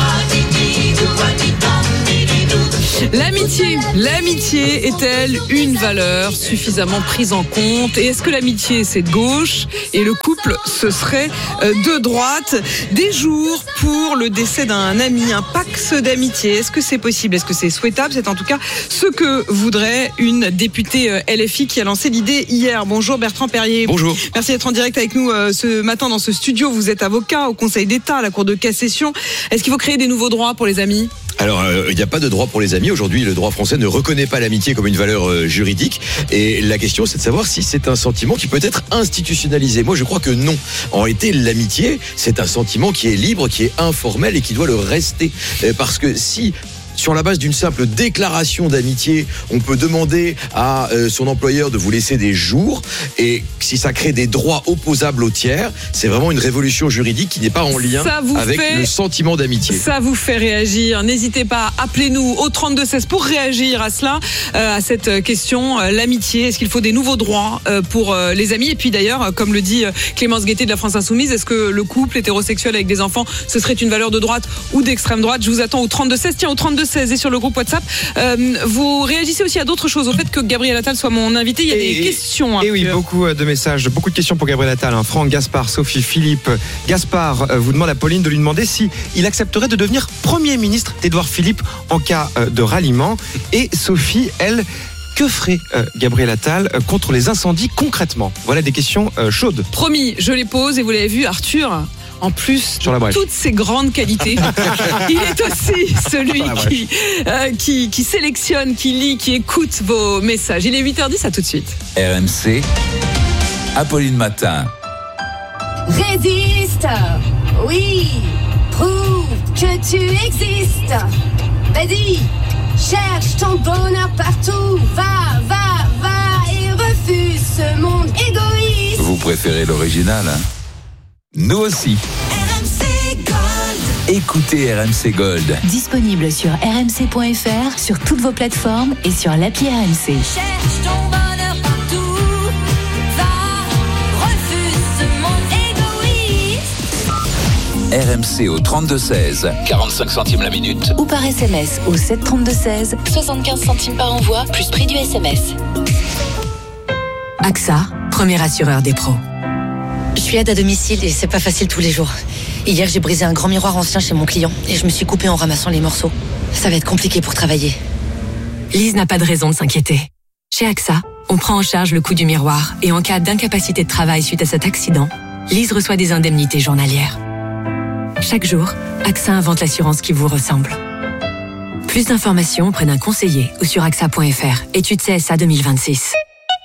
S1: L'amitié est-elle une valeur suffisamment prise en compte? Et est-ce que l'amitié c'est de gauche et le couple ce serait de droite? Des jours pour le décès d'un ami, un pax d'amitié. Est-ce que c'est possible? Est-ce que c'est souhaitable? C'est en tout cas ce que voudrait une députée LFI qui a lancé l'idée hier. Bonjour Bertrand Perrier.
S5: Bonjour.
S1: Merci d'être en direct avec nous ce matin dans ce studio. Vous êtes avocat au Conseil d'État, à la Cour de cassation. Est-ce qu'il faut créer des nouveaux droits pour les amis?
S5: Alors, il n'y a pas de droit pour les amis. Aujourd'hui, le droit français ne reconnaît pas l'amitié comme une valeur juridique. Et la question, c'est de savoir si c'est un sentiment qui peut être institutionnalisé. Moi, je crois que non. En réalité, l'amitié, c'est un sentiment qui est libre, qui est informel et qui doit le rester. Parce que si... sur la base d'une simple déclaration d'amitié, on peut demander à son employeur de vous laisser des jours, et si ça crée des droits opposables aux tiers, c'est vraiment une révolution juridique qui n'est pas en lien avec le sentiment d'amitié.
S1: Ça vous fait réagir. N'hésitez pas, appelez-nous au 32-16 pour réagir à cela, à cette question. L'amitié, est-ce qu'il faut des nouveaux droits pour les amis? Et puis d'ailleurs, comme le dit Clémence Guettet de la France Insoumise, est-ce que le couple hétérosexuel avec des enfants, ce serait une valeur de droite ou d'extrême droite? Je vous attends au 32-16. Tiens, au 32-16 et sur le groupe WhatsApp. Vous réagissez aussi à d'autres choses, au fait que Gabriel Attal soit mon invité. Il y a des questions.
S15: Et oui, beaucoup de messages, beaucoup de questions pour Gabriel Attal. Franck, Gaspard, Sophie, Philippe. Gaspard vous demande à Pauline de lui demander si il accepterait de devenir Premier ministre d'Édouard Philippe en cas de ralliement. Et Sophie, elle, que ferait Gabriel Attal contre les incendies concrètement? Voilà des questions chaudes.
S1: Promis, je les pose et vous l'avez vu, Arthur. En plus de toutes ces grandes qualités, il est aussi celui qui sélectionne, qui lit, qui écoute vos messages. Il est 8h10, à tout de suite.
S3: RMC, Apolline Matin.
S17: Résiste, oui, prouve que tu existes. Vas-y, cherche ton bonheur partout. Va et refuse ce monde égoïste.
S3: Vous préférez l'original, hein? Nous aussi.
S17: RMC Gold.
S3: Écoutez RMC Gold.
S21: Disponible sur rmc.fr, sur toutes vos plateformes et sur l'appli RMC.
S17: Cherche ton bonheur partout. Va, refuse ce monde égoïste.
S3: RMC au 32-16, 45 centimes la minute.
S21: Ou par SMS au 732-16, 75 centimes par envoi, plus prix du SMS.
S16: AXA, premier assureur des pros.
S18: Je suis aide à domicile et c'est pas facile tous les jours. Hier, j'ai brisé un grand miroir ancien chez mon client et je me suis coupée en ramassant les morceaux. Ça va être compliqué pour travailler.
S16: Lise n'a pas de raison de s'inquiéter. Chez AXA, on prend en charge le coût du miroir et en cas d'incapacité de travail suite à cet accident, Lise reçoit des indemnités journalières. Chaque jour, AXA invente l'assurance qui vous ressemble. Plus d'informations auprès d'un conseiller ou sur AXA.fr. Étude CSA 2026.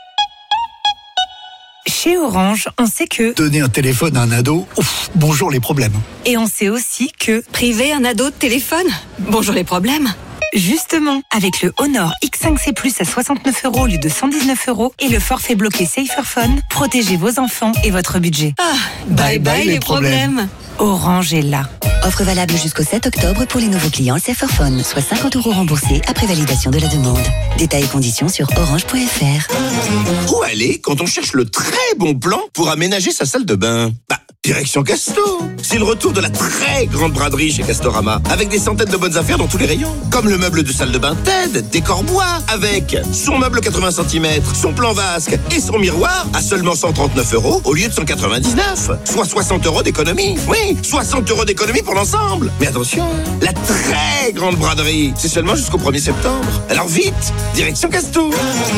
S19: Chez Orange, on sait que
S27: donner un téléphone à un ado, bonjour les problèmes.
S19: Et on sait aussi que
S18: priver un ado de téléphone, bonjour les problèmes.
S19: Justement, avec le Honor X5C Plus à 69 € au lieu de 119 € et le forfait bloqué Saferphone, protégez vos enfants et votre budget.
S18: Bye bye les problèmes.
S19: Orange est là.
S21: Offre valable jusqu'au 7 octobre pour les nouveaux clients Saferphone, soit 50 € remboursés après validation de la demande. Détails et conditions sur orange.fr.
S8: Où aller quand on cherche le très bon plan pour aménager sa salle de bain? Direction Casto. C'est le retour de la très grande braderie chez Castorama, avec des centaines de bonnes affaires dans tous les rayons. Comme le meuble de salle de bain Ted, décor bois, avec son meuble 80 cm, son plan vasque et son miroir à seulement 139 € au lieu de 199. Soit 60 € d'économie. Oui, 60 € d'économie pour l'ensemble. Mais attention, la très grande braderie, c'est seulement jusqu'au 1er septembre. Alors vite, direction Casto.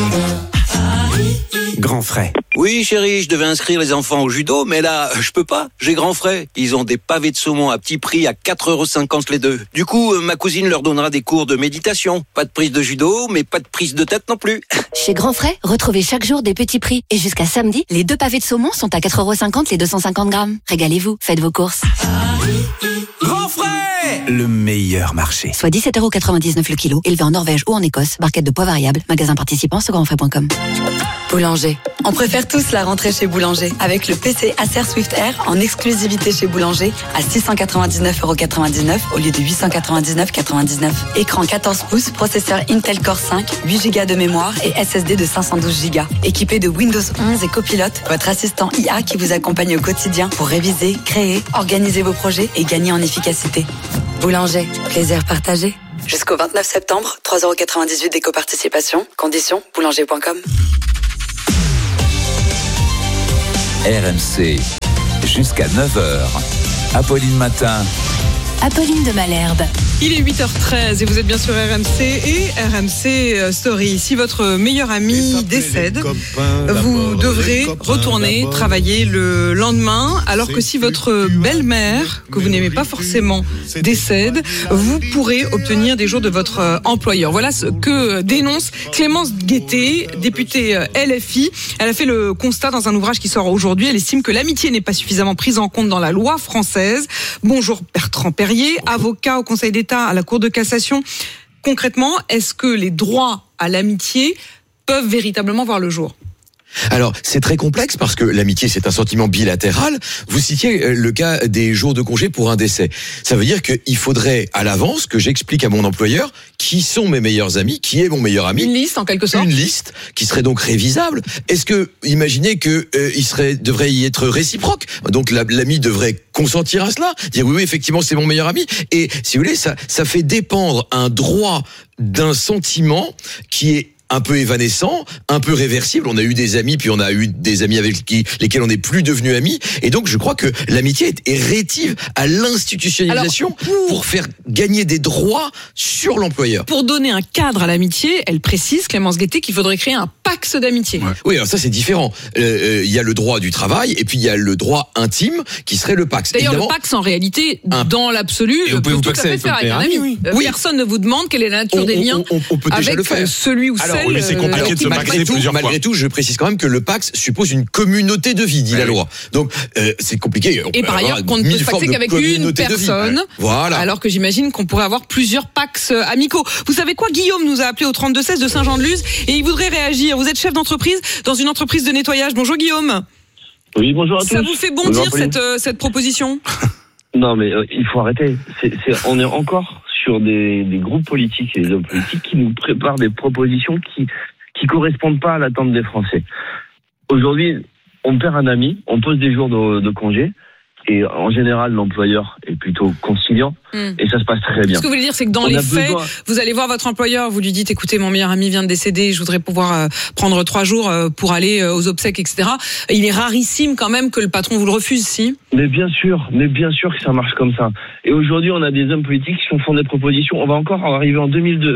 S4: Grand frais. Oui, chérie, je devais inscrire les enfants au judo, mais là, je peux pas. J'ai grand frais. Ils ont des pavés de saumon à petit prix à 4,50 € les deux. Du coup, ma cousine leur donnera des cours de méditation. Pas de prise de judo, mais pas de prise de tête non plus.
S21: Chez Grand Frais, retrouvez chaque jour des petits prix. Et jusqu'à samedi, les 2 pavés de saumon sont à 4,50 € les 250 grammes. Régalez-vous, faites vos courses.
S4: Grand frais! Le meilleur marché.
S21: Soit 17,99 € le kilo, élevé en Norvège ou en Écosse. Barquette de poids variable. Magasin participant sur grandfrais.com.
S10: Boulanger. On préfère tous la rentrée chez Boulanger. Avec le PC Acer Swift Air en exclusivité chez Boulanger à 699,99 € au lieu de 899,99 €. Écran 14 pouces, processeur Intel Core 5, 8 Go de mémoire et SSD de 512 Go. Équipé de Windows 11 et Copilot, votre assistant IA qui vous accompagne au quotidien pour réviser, créer, organiser vos projets et gagner en efficacité. Boulanger, plaisir partagé. Jusqu'au 29 septembre, 3,98 € d'éco-participation. Conditions, boulanger.com.
S3: RMC, jusqu'à 9h. Apolline Matin.
S21: Apolline de Malherbe.
S1: Il est 8h13 et vous êtes bien sur RMC et RMC Story. Si votre meilleur ami décède, vous devrez retourner travailler le lendemain, alors que si votre belle-mère, que vous n'aimez pas forcément, décède, vous pourrez obtenir des jours de votre employeur. Voilà ce que dénonce Clémence Guettet, députée LFI. Elle a fait le constat dans un ouvrage qui sort aujourd'hui. Elle estime que l'amitié n'est pas suffisamment prise en compte dans la loi française. Bonjour Bertrand Perrier, avocat au Conseil d'État à la Cour de cassation. Concrètement, est-ce que les droits à l'amitié peuvent véritablement voir le jour ?
S5: Alors, c'est très complexe parce que l'amitié, c'est un sentiment bilatéral. Vous citiez le cas des jours de congé pour un décès. Ça veut dire qu'il faudrait à l'avance que j'explique à mon employeur qui sont mes meilleurs amis, qui est mon meilleur ami.
S1: Une liste, en quelque sorte.
S5: Une liste qui serait donc révisable. Est-ce que, imaginez que devrait y être réciproque. Donc l'ami devrait consentir à cela, dire oui, effectivement, c'est mon meilleur ami. Et si vous voulez, ça fait dépendre un droit d'un sentiment qui est un peu évanescent, un peu réversible. On a eu des amis, puis on a eu des amis avec lesquels on n'est plus devenus amis. Et donc, je crois que l'amitié est rétive à l'institutionnalisation pour faire gagner des droits sur l'employeur.
S1: Pour donner un cadre à l'amitié, elle précise, Clémence Guettet, qu'il faudrait créer un pacte d'amitié.
S5: Ouais. Oui, alors ça, c'est différent. Il y a le droit du travail et puis il y a le droit intime qui serait le pacte.
S1: D'ailleurs, le pacte, en réalité, dans l'absolu, peut tout à fait faire avec un ami. Oui. Personne ne vous demande quelle est la nature des liens
S5: on peut déjà
S1: avec
S5: le faire.
S1: Celui ou celle.
S13: C'est compliqué de se pacter plusieurs fois.
S5: Malgré tout, je précise quand même que le pacte suppose une communauté de vie, dit la loi. Donc, c'est compliqué.
S1: Et par ailleurs, qu'on ne peut se pacter qu'avec une personne.
S5: Voilà.
S1: Alors que j'imagine qu'on pourrait avoir plusieurs pactes amicaux. Vous savez quoi? Guillaume nous a appelé au 3216 de Saint-Jean-de-Luz et il voudrait réagir. Vous êtes chef d'entreprise dans une entreprise de nettoyage. Bonjour Guillaume.
S20: Oui, bonjour à tous.
S1: Ça vous fait bondir cette proposition?
S20: Non, mais il faut arrêter. On est encore sur des groupes politiques et des hommes politiques qui nous préparent des propositions qui correspondent pas à l'attente des Français. Aujourd'hui, on perd un ami, on pose des jours de congé, et en général, l'employeur est plutôt conciliant, et ça se passe très bien.
S1: Ce que vous voulez dire, c'est que dans les faits, vous allez voir votre employeur, vous lui dites, écoutez, mon meilleur ami vient de décéder, je voudrais pouvoir prendre 3 jours pour aller aux obsèques, etc. Il est rarissime quand même que le patron vous le refuse, si?
S20: Mais bien sûr que ça marche comme ça. Et aujourd'hui, on a des hommes politiques qui font des propositions. On va encore arriver en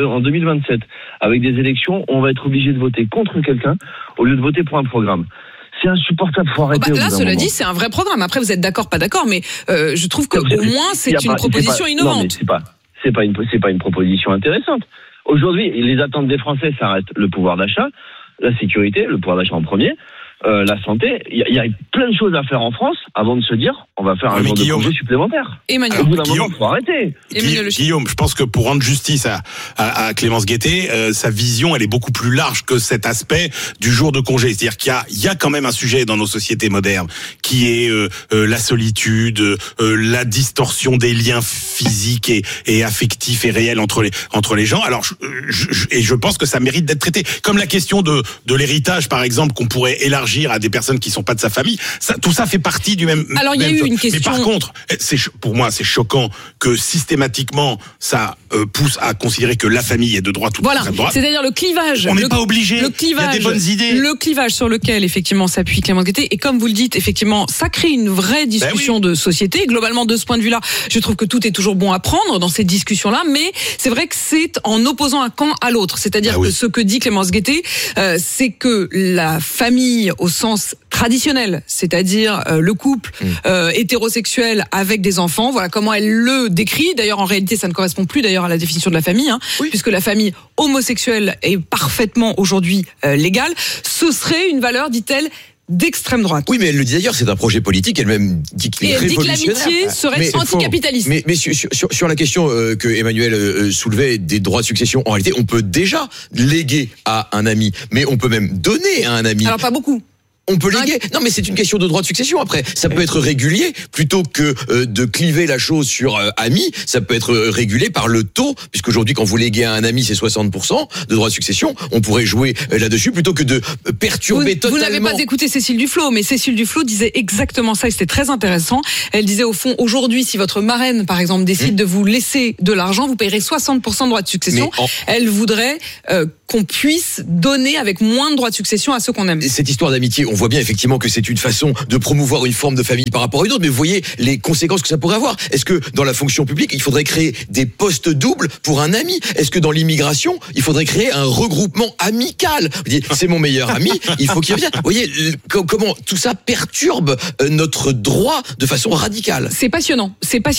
S20: 2027 avec des élections, on va être obligé de voter contre quelqu'un au lieu de voter pour un programme. C'est insupportable, faut arrêter.
S1: Là, cela dit, c'est un vrai programme. Après, vous êtes d'accord, pas d'accord, mais je trouve qu'au moins, c'est une proposition innovante.
S20: Non, mais c'est pas une proposition intéressante. Aujourd'hui, les attentes des Français, ça reste le pouvoir d'achat, la sécurité, le pouvoir d'achat en premier, la santé. Il y a plein de choses à faire en France avant de se dire, on va faire un jour de congé supplémentaire.
S1: Emmanuel.
S20: Au bout d'un moment, faut arrêter.
S13: Guillaume, je pense que pour rendre justice à Clémence Guettet, sa vision, elle est beaucoup plus large que cet aspect du jour de congé. C'est-à-dire qu'il y a quand même un sujet dans nos sociétés modernes qui est la solitude, la distorsion des liens physiques et affectifs et réels entre les gens. Alors, je pense que ça mérite d'être traité. Comme la question de l'héritage, par exemple, qu'on pourrait élargir l'élargir à des personnes qui sont pas de sa famille. Tout ça fait partie du même.
S1: Alors il y a eu une question.
S13: Mais par contre, pour moi, c'est choquant que systématiquement ça pousse à considérer que la famille est de droite ou de extrême droite.
S1: C'est-à-dire le clivage.
S13: On n'est pas obligé. Il y a des bonnes idées.
S1: Le clivage sur lequel effectivement s'appuie Clémence Guettet, et comme vous le dites, effectivement, ça crée une vraie discussion de société. Globalement, de ce point de vue-là, je trouve que tout est toujours bon à prendre dans cette discussion-là, mais c'est vrai que c'est en opposant un camp à l'autre. C'est-à-dire que ce que dit Clémence Guettet, c'est que la famille au sens traditionnel, c'est-à-dire le couple hétérosexuel avec des enfants, voilà comment elle le décrit. D'ailleurs, en réalité, ça ne correspond plus d'ailleurs à la définition de la famille, puisque la famille homosexuelle est parfaitement aujourd'hui légale. Ce serait une valeur, dit-elle, d'extrême droite.
S5: Oui, mais elle le dit d'ailleurs, c'est un projet politique, elle-même dit qu'il est révolutionnaire.
S1: Et elle dit que l'amitié serait anticapitaliste.
S5: Mais sur la question que Emmanuel soulevait des droits de succession, en réalité, on peut déjà léguer à un ami, mais on peut même donner à un ami.
S1: Alors pas beaucoup.
S5: On peut léguer. Non, mais c'est une question de droit de succession. Après, ça peut être régulier plutôt que de cliver la chose sur amis. Ça peut être régulé par le taux, puisqu'aujourd'hui, quand vous léguez à un ami, c'est 60% de droit de succession. On pourrait jouer là-dessus plutôt que de perturber totalement.
S1: Vous n'avez pas écouté Cécile Duflot, mais Cécile Duflot disait exactement ça et c'était très intéressant. Elle disait au fond, aujourd'hui, si votre marraine, par exemple, décide de vous laisser de l'argent, vous payerez 60% de droit de succession. Elle voudrait qu'on puisse donner avec moins de droits de succession à ceux qu'on aime.
S5: Cette histoire d'amitié, on voit bien effectivement que c'est une façon de promouvoir une forme de famille par rapport à une autre, mais vous voyez les conséquences que ça pourrait avoir. Est-ce que dans la fonction publique, il faudrait créer des postes doubles pour un ami? Est-ce que dans l'immigration, il faudrait créer un regroupement amical? Vous dites, c'est mon meilleur ami, il faut qu'il revienne. Vous voyez comment tout ça perturbe notre droit de façon radicale.
S1: C'est passionnant.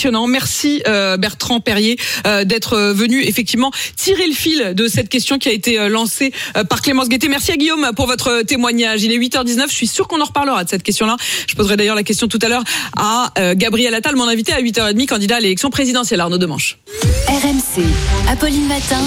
S1: Merci Bertrand Perrier d'être venu effectivement tirer le fil de cette question qui a été lancée par Clémence Guettet. Merci à Guillaume pour votre témoignage. Il est 8h19. Je suis sûr qu'on en reparlera de cette question-là. Je poserai d'ailleurs la question tout à l'heure à Gabriel Attal, mon invité à 8h30, candidat à l'élection présidentielle. Arnaud Demanche.
S21: RMC, Apolline Matin.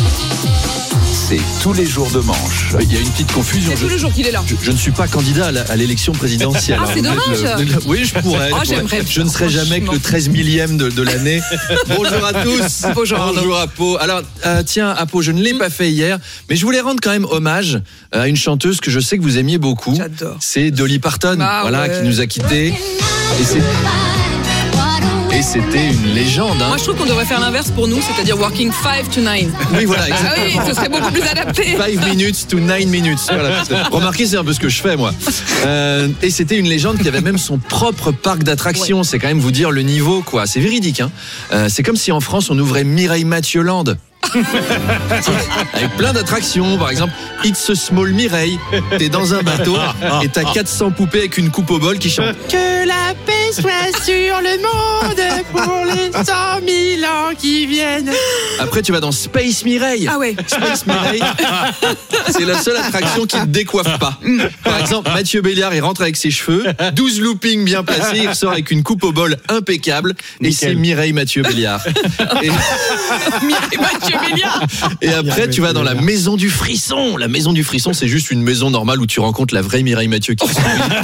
S3: C'est tous les jours de manche.
S6: Il y a une petite confusion.
S1: C'est tous les jours qu'il est là.
S6: Je ne suis pas candidat à l'élection présidentielle.
S1: Ah, c'est dommage.
S6: Oui, je pourrais. Je ne serai jamais que le 13 millième de l'année. Bonjour à tous. Bonjour à Pau. Alors, tiens, à Pau, je ne l'ai pas fait hier, mais je voulais rendre quand même hommage à une chanteuse que je sais que vous aimiez beaucoup.
S1: J'adore.
S6: C'est Dolly Parton, qui nous a quittés. Et c'était une légende.
S1: Moi, je trouve qu'on devrait faire l'inverse pour nous, c'est-à-dire working 5 to 9.
S6: Oui, voilà, exactement.
S1: Ah oui, ce serait beaucoup plus adapté.
S6: 5 minutes to 9 minutes. Voilà. Remarquez, c'est un peu ce que je fais, moi. Et c'était une légende qui avait même son propre parc d'attractions. C'est quand même vous dire le niveau, quoi. C'est véridique, hein. C'est comme si en France, on ouvrait Mireille Mathieu Land. Avec plein d'attractions, par exemple It's a Small Mireille. T'es dans un bateau et t'as 400 poupées avec une coupe au bol qui chantent que la paix soit sur le monde pour les 100 000 ans qui viennent. Après tu vas dans Space Mireille.
S1: Ah ouais.
S6: Space Mireille, c'est la seule attraction qui ne décoiffe pas. Par exemple Mathieu Béliard, il rentre avec ses cheveux, 12 loopings bien placés, il ressort avec une coupe au bol impeccable. Et c'est Mireille Mathieu Béliard.
S1: Mireille Mathieu Béliard.
S6: Et après, tu vas dans la maison du frisson. La maison du frisson, c'est juste une maison normale où tu rencontres la vraie Mireille Mathieu qui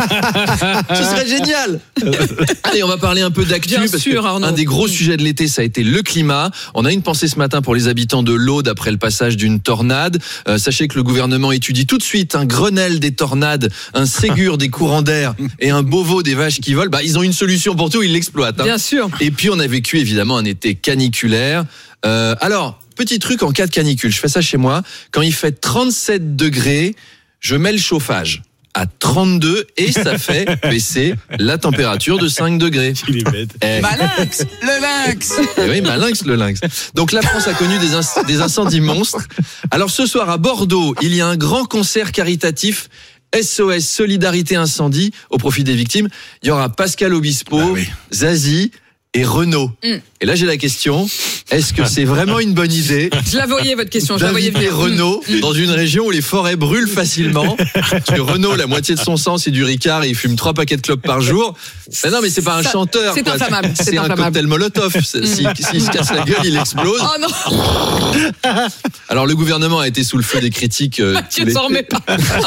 S6: ce serait génial. Allez, on va parler un peu d'actu parce que un des gros sujets de l'été, ça a été le climat. On a une pensée ce matin pour les habitants de l'Aude après le passage d'une tornade. Sachez que le gouvernement étudie tout de suite un Grenelle des tornades, un Ségur des courants d'air et un Beauvau des vaches qui volent. Ils ont une solution pour tout, ils l'exploitent.
S1: Bien sûr.
S6: Et puis on a vécu évidemment un été caniculaire. Alors, petit truc en cas de canicule, je fais ça chez moi. Quand il fait 37 degrés, je mets le chauffage à 32 et ça fait baisser la température de 5 degrés.
S13: Il est bête.
S1: Malinx, le lynx.
S6: Oui, Malinx, le lynx. Donc la France a connu des incendies monstres. Alors ce soir à Bordeaux, il y a un grand concert caritatif SOS Solidarité Incendie au profit des victimes. Il y aura Pascal Obispo, Zazie et Renaud. Et là, j'ai la question, est-ce que c'est vraiment une bonne idée
S1: Je la voyais, votre question, je la voyais
S6: d'inviter
S1: venir.
S6: Renaud dans une région où les forêts brûlent facilement? Parce que Renaud, la moitié de son sang, c'est du Ricard et il fume 3 paquets de clopes par jour. Mais non, mais c'est pas un chanteur.
S1: C'est
S6: quoi.
S1: inflammable.
S6: C'est un cocktail Molotov. S'il se casse la gueule, il explose.
S1: Oh non.
S6: Alors, le gouvernement a été sous le feu des critiques.
S1: Mathieu ne s'en remet pas.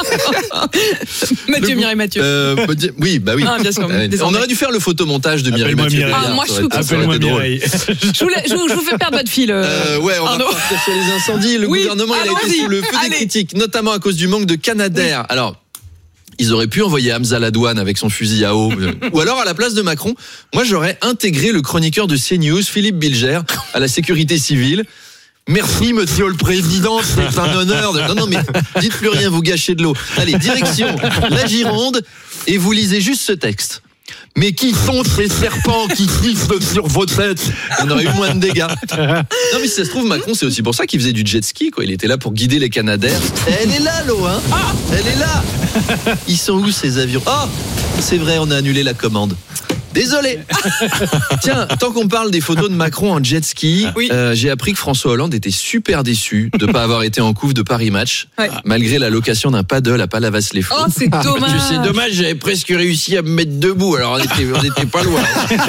S1: Mathieu, Mireille Mathieu.
S6: Oui, bah oui.
S1: Ah, bien sûr,
S6: on aurait dû faire le photomontage de Mireille Mathieu.
S1: Moi, je trouve que
S6: Appelle-moi
S13: Mireille.
S1: Je vous fais perdre votre fil.
S6: Ouais, on va partir sur les incendies. Le gouvernement il a été sous le feu des critiques, notamment à cause du manque de Canadair. Alors, Ils auraient pu envoyer Hamza Ladouane avec son fusil à eau. Ou alors, à la place de Macron, moi, j'aurais intégré le chroniqueur de CNews, Philippe Bilger, à la sécurité civile. Merci, monsieur le président, c'est un honneur. Non, mais dites plus rien, vous gâchez de l'eau. Allez, direction la Gironde, et vous lisez juste ce texte. Mais qui sont ces serpents qui sifflent sur vos têtes? On aurait eu moins de dégâts. Non, mais si ça se trouve, Macron, c'est aussi pour ça qu'il faisait du jet ski, quoi. Il était là pour guider les Canadaires. Elle est là, l'eau, hein? Elle est là! Ils sont où, ces avions? Oh! C'est vrai, on a annulé la commande. Désolé. Tiens, tant qu'on parle des photos de Macron en jet ski, j'ai appris que François Hollande était super déçu de ne pas avoir été en couve de Paris Match, malgré la location d'un paddle à Palavas-les-Fous.
S1: Oh, c'est dommage.
S6: C'est dommage, j'avais presque réussi à me mettre debout, alors on était pas loin.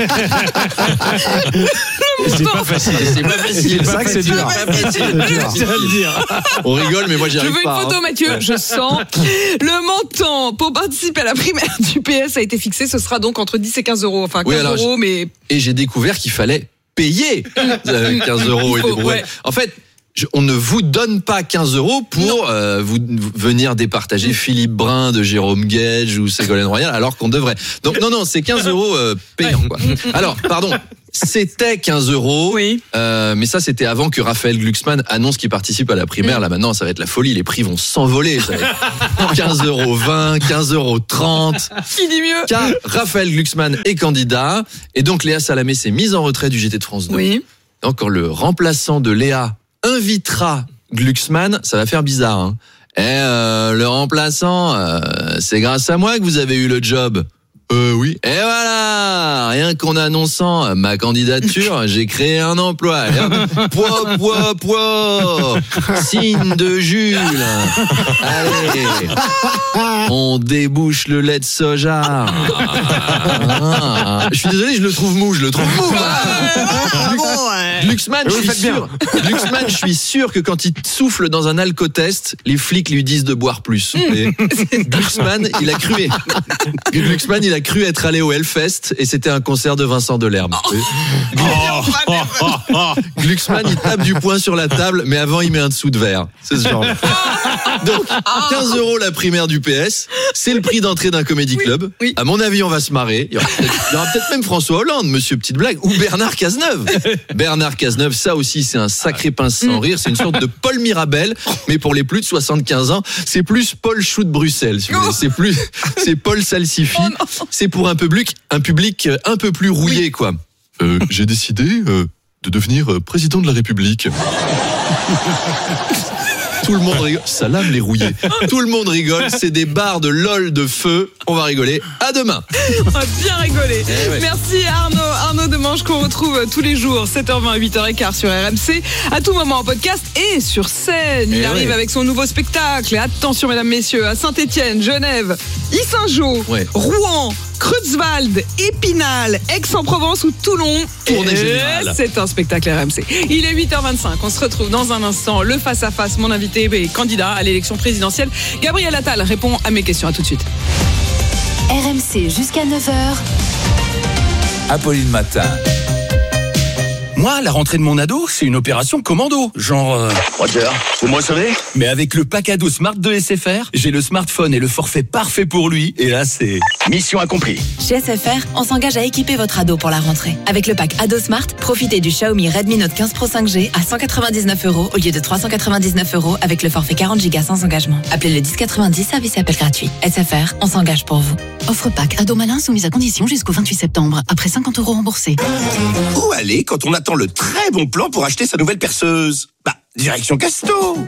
S24: C'est pas facile.
S6: C'est pas facile.
S24: C'est vrai que c'est dur.
S6: On rigole, mais moi j'y arrive pas.
S1: Je veux une photo, Mathieu. Je sens. Le montant pour participer à la primaire du PS a été fixé. Ce sera donc entre 10 et 15 euros. Enfin, 15 euros, mais.
S6: Et j'ai découvert qu'il fallait payer 15 euros et des brouettes. En fait, on ne vous donne pas 15 euros pour vous venir départager Philippe Brun de Jérôme Gage ou Ségolène Royal, alors qu'on devrait. Donc non, c'est 15 euros payants, quoi. Alors, pardon. C'était 15 euros, mais ça c'était avant que Raphaël Glucksmann annonce qu'il participe à la primaire. Là maintenant ça va être la folie, les prix vont s'envoler. 15,20 €, 15,30 €.
S1: Qui dit mieux?
S6: Car Raphaël Glucksmann est candidat, et donc Léa Salamé s'est mise en retrait du JT de France 2.
S1: Oui.
S6: Donc quand le remplaçant de Léa invitera Glucksmann, ça va faire bizarre. Hein. Le remplaçant, c'est grâce à moi que vous avez eu le job. Oui. Et voilà, rien qu'en annonçant ma candidature, j'ai créé un emploi. Poids. Signe de Jules. Allez. On débouche le lait de soja. Je suis désolé, je le trouve mou. Glucksmann, je suis sûr que quand il souffle dans un alcotest, les flics lui disent de boire plus. Glucksmann, il a cru être allé au Hellfest et c'était un concert de Vincent Delerme. Glucksmann, il tape du poing sur la table, mais avant il met un dessous de verre. C'est ce genre. Donc 15 € la primaire du PS, c'est le prix d'entrée d'un comédie club. Oui. À mon avis, on va se marrer. Il y aura peut-être même François Hollande, monsieur petite blague, ou Bernard Cazeneuve. Bernard Cazeneuve, ça aussi c'est un sacré pince sans rire, c'est une sorte de Paul Mirabel, mais pour les plus de 75 ans, c'est plus Paul Chou de Bruxelles, si vous voulez. C'est Paul Salsifi. C'est pour un public un peu plus rouillé, quoi. J'ai décidé de devenir président de la République. Tout le monde rigole. Salam les rouillés. Tout le monde rigole. C'est des barres de LOL de feu. On va rigoler. À demain.
S1: On va bien rigoler. Merci Arnaud Demange, qu'on retrouve tous les jours 7h20 8h15 sur RMC, à tout moment en podcast et sur scène. Il arrive avec son nouveau spectacle. Et attention mesdames, messieurs, à Saint-Étienne, Genève, Yssingeaux, Rouen, Creutzwald, Épinal, Aix-en-Provence ou Toulon.
S6: Tournée générale.
S1: C'est un spectacle RMC. Il est 8h25. On se retrouve dans un instant. Le face-à-face, mon invité est candidat à l'élection présidentielle. Gabriel Attal répond à mes questions. À tout de suite.
S21: RMC jusqu'à 9h.
S3: Apolline Matin.
S9: Moi, la rentrée de mon ado, c'est une opération commando. Genre...
S8: Roger, vous me recevez?
S9: Mais avec le pack ado Smart de SFR, j'ai le smartphone et le forfait parfait pour lui. Et là, c'est...
S8: Mission accomplie.
S10: Chez SFR, on s'engage à équiper votre ado pour la rentrée. Avec le pack Ado Smart, profitez du Xiaomi Redmi Note 15 Pro 5G à 199 € au lieu de 399 € avec le forfait 40 Go sans engagement. Appelez le 1090, service et appel gratuit. SFR, on s'engage pour vous.
S21: Offre pack Ado Malin soumise à condition jusqu'au 28 septembre. Après 50 € remboursés.
S8: Où aller quand on attend le très bon plan pour acheter sa nouvelle perceuse? Direction Casto.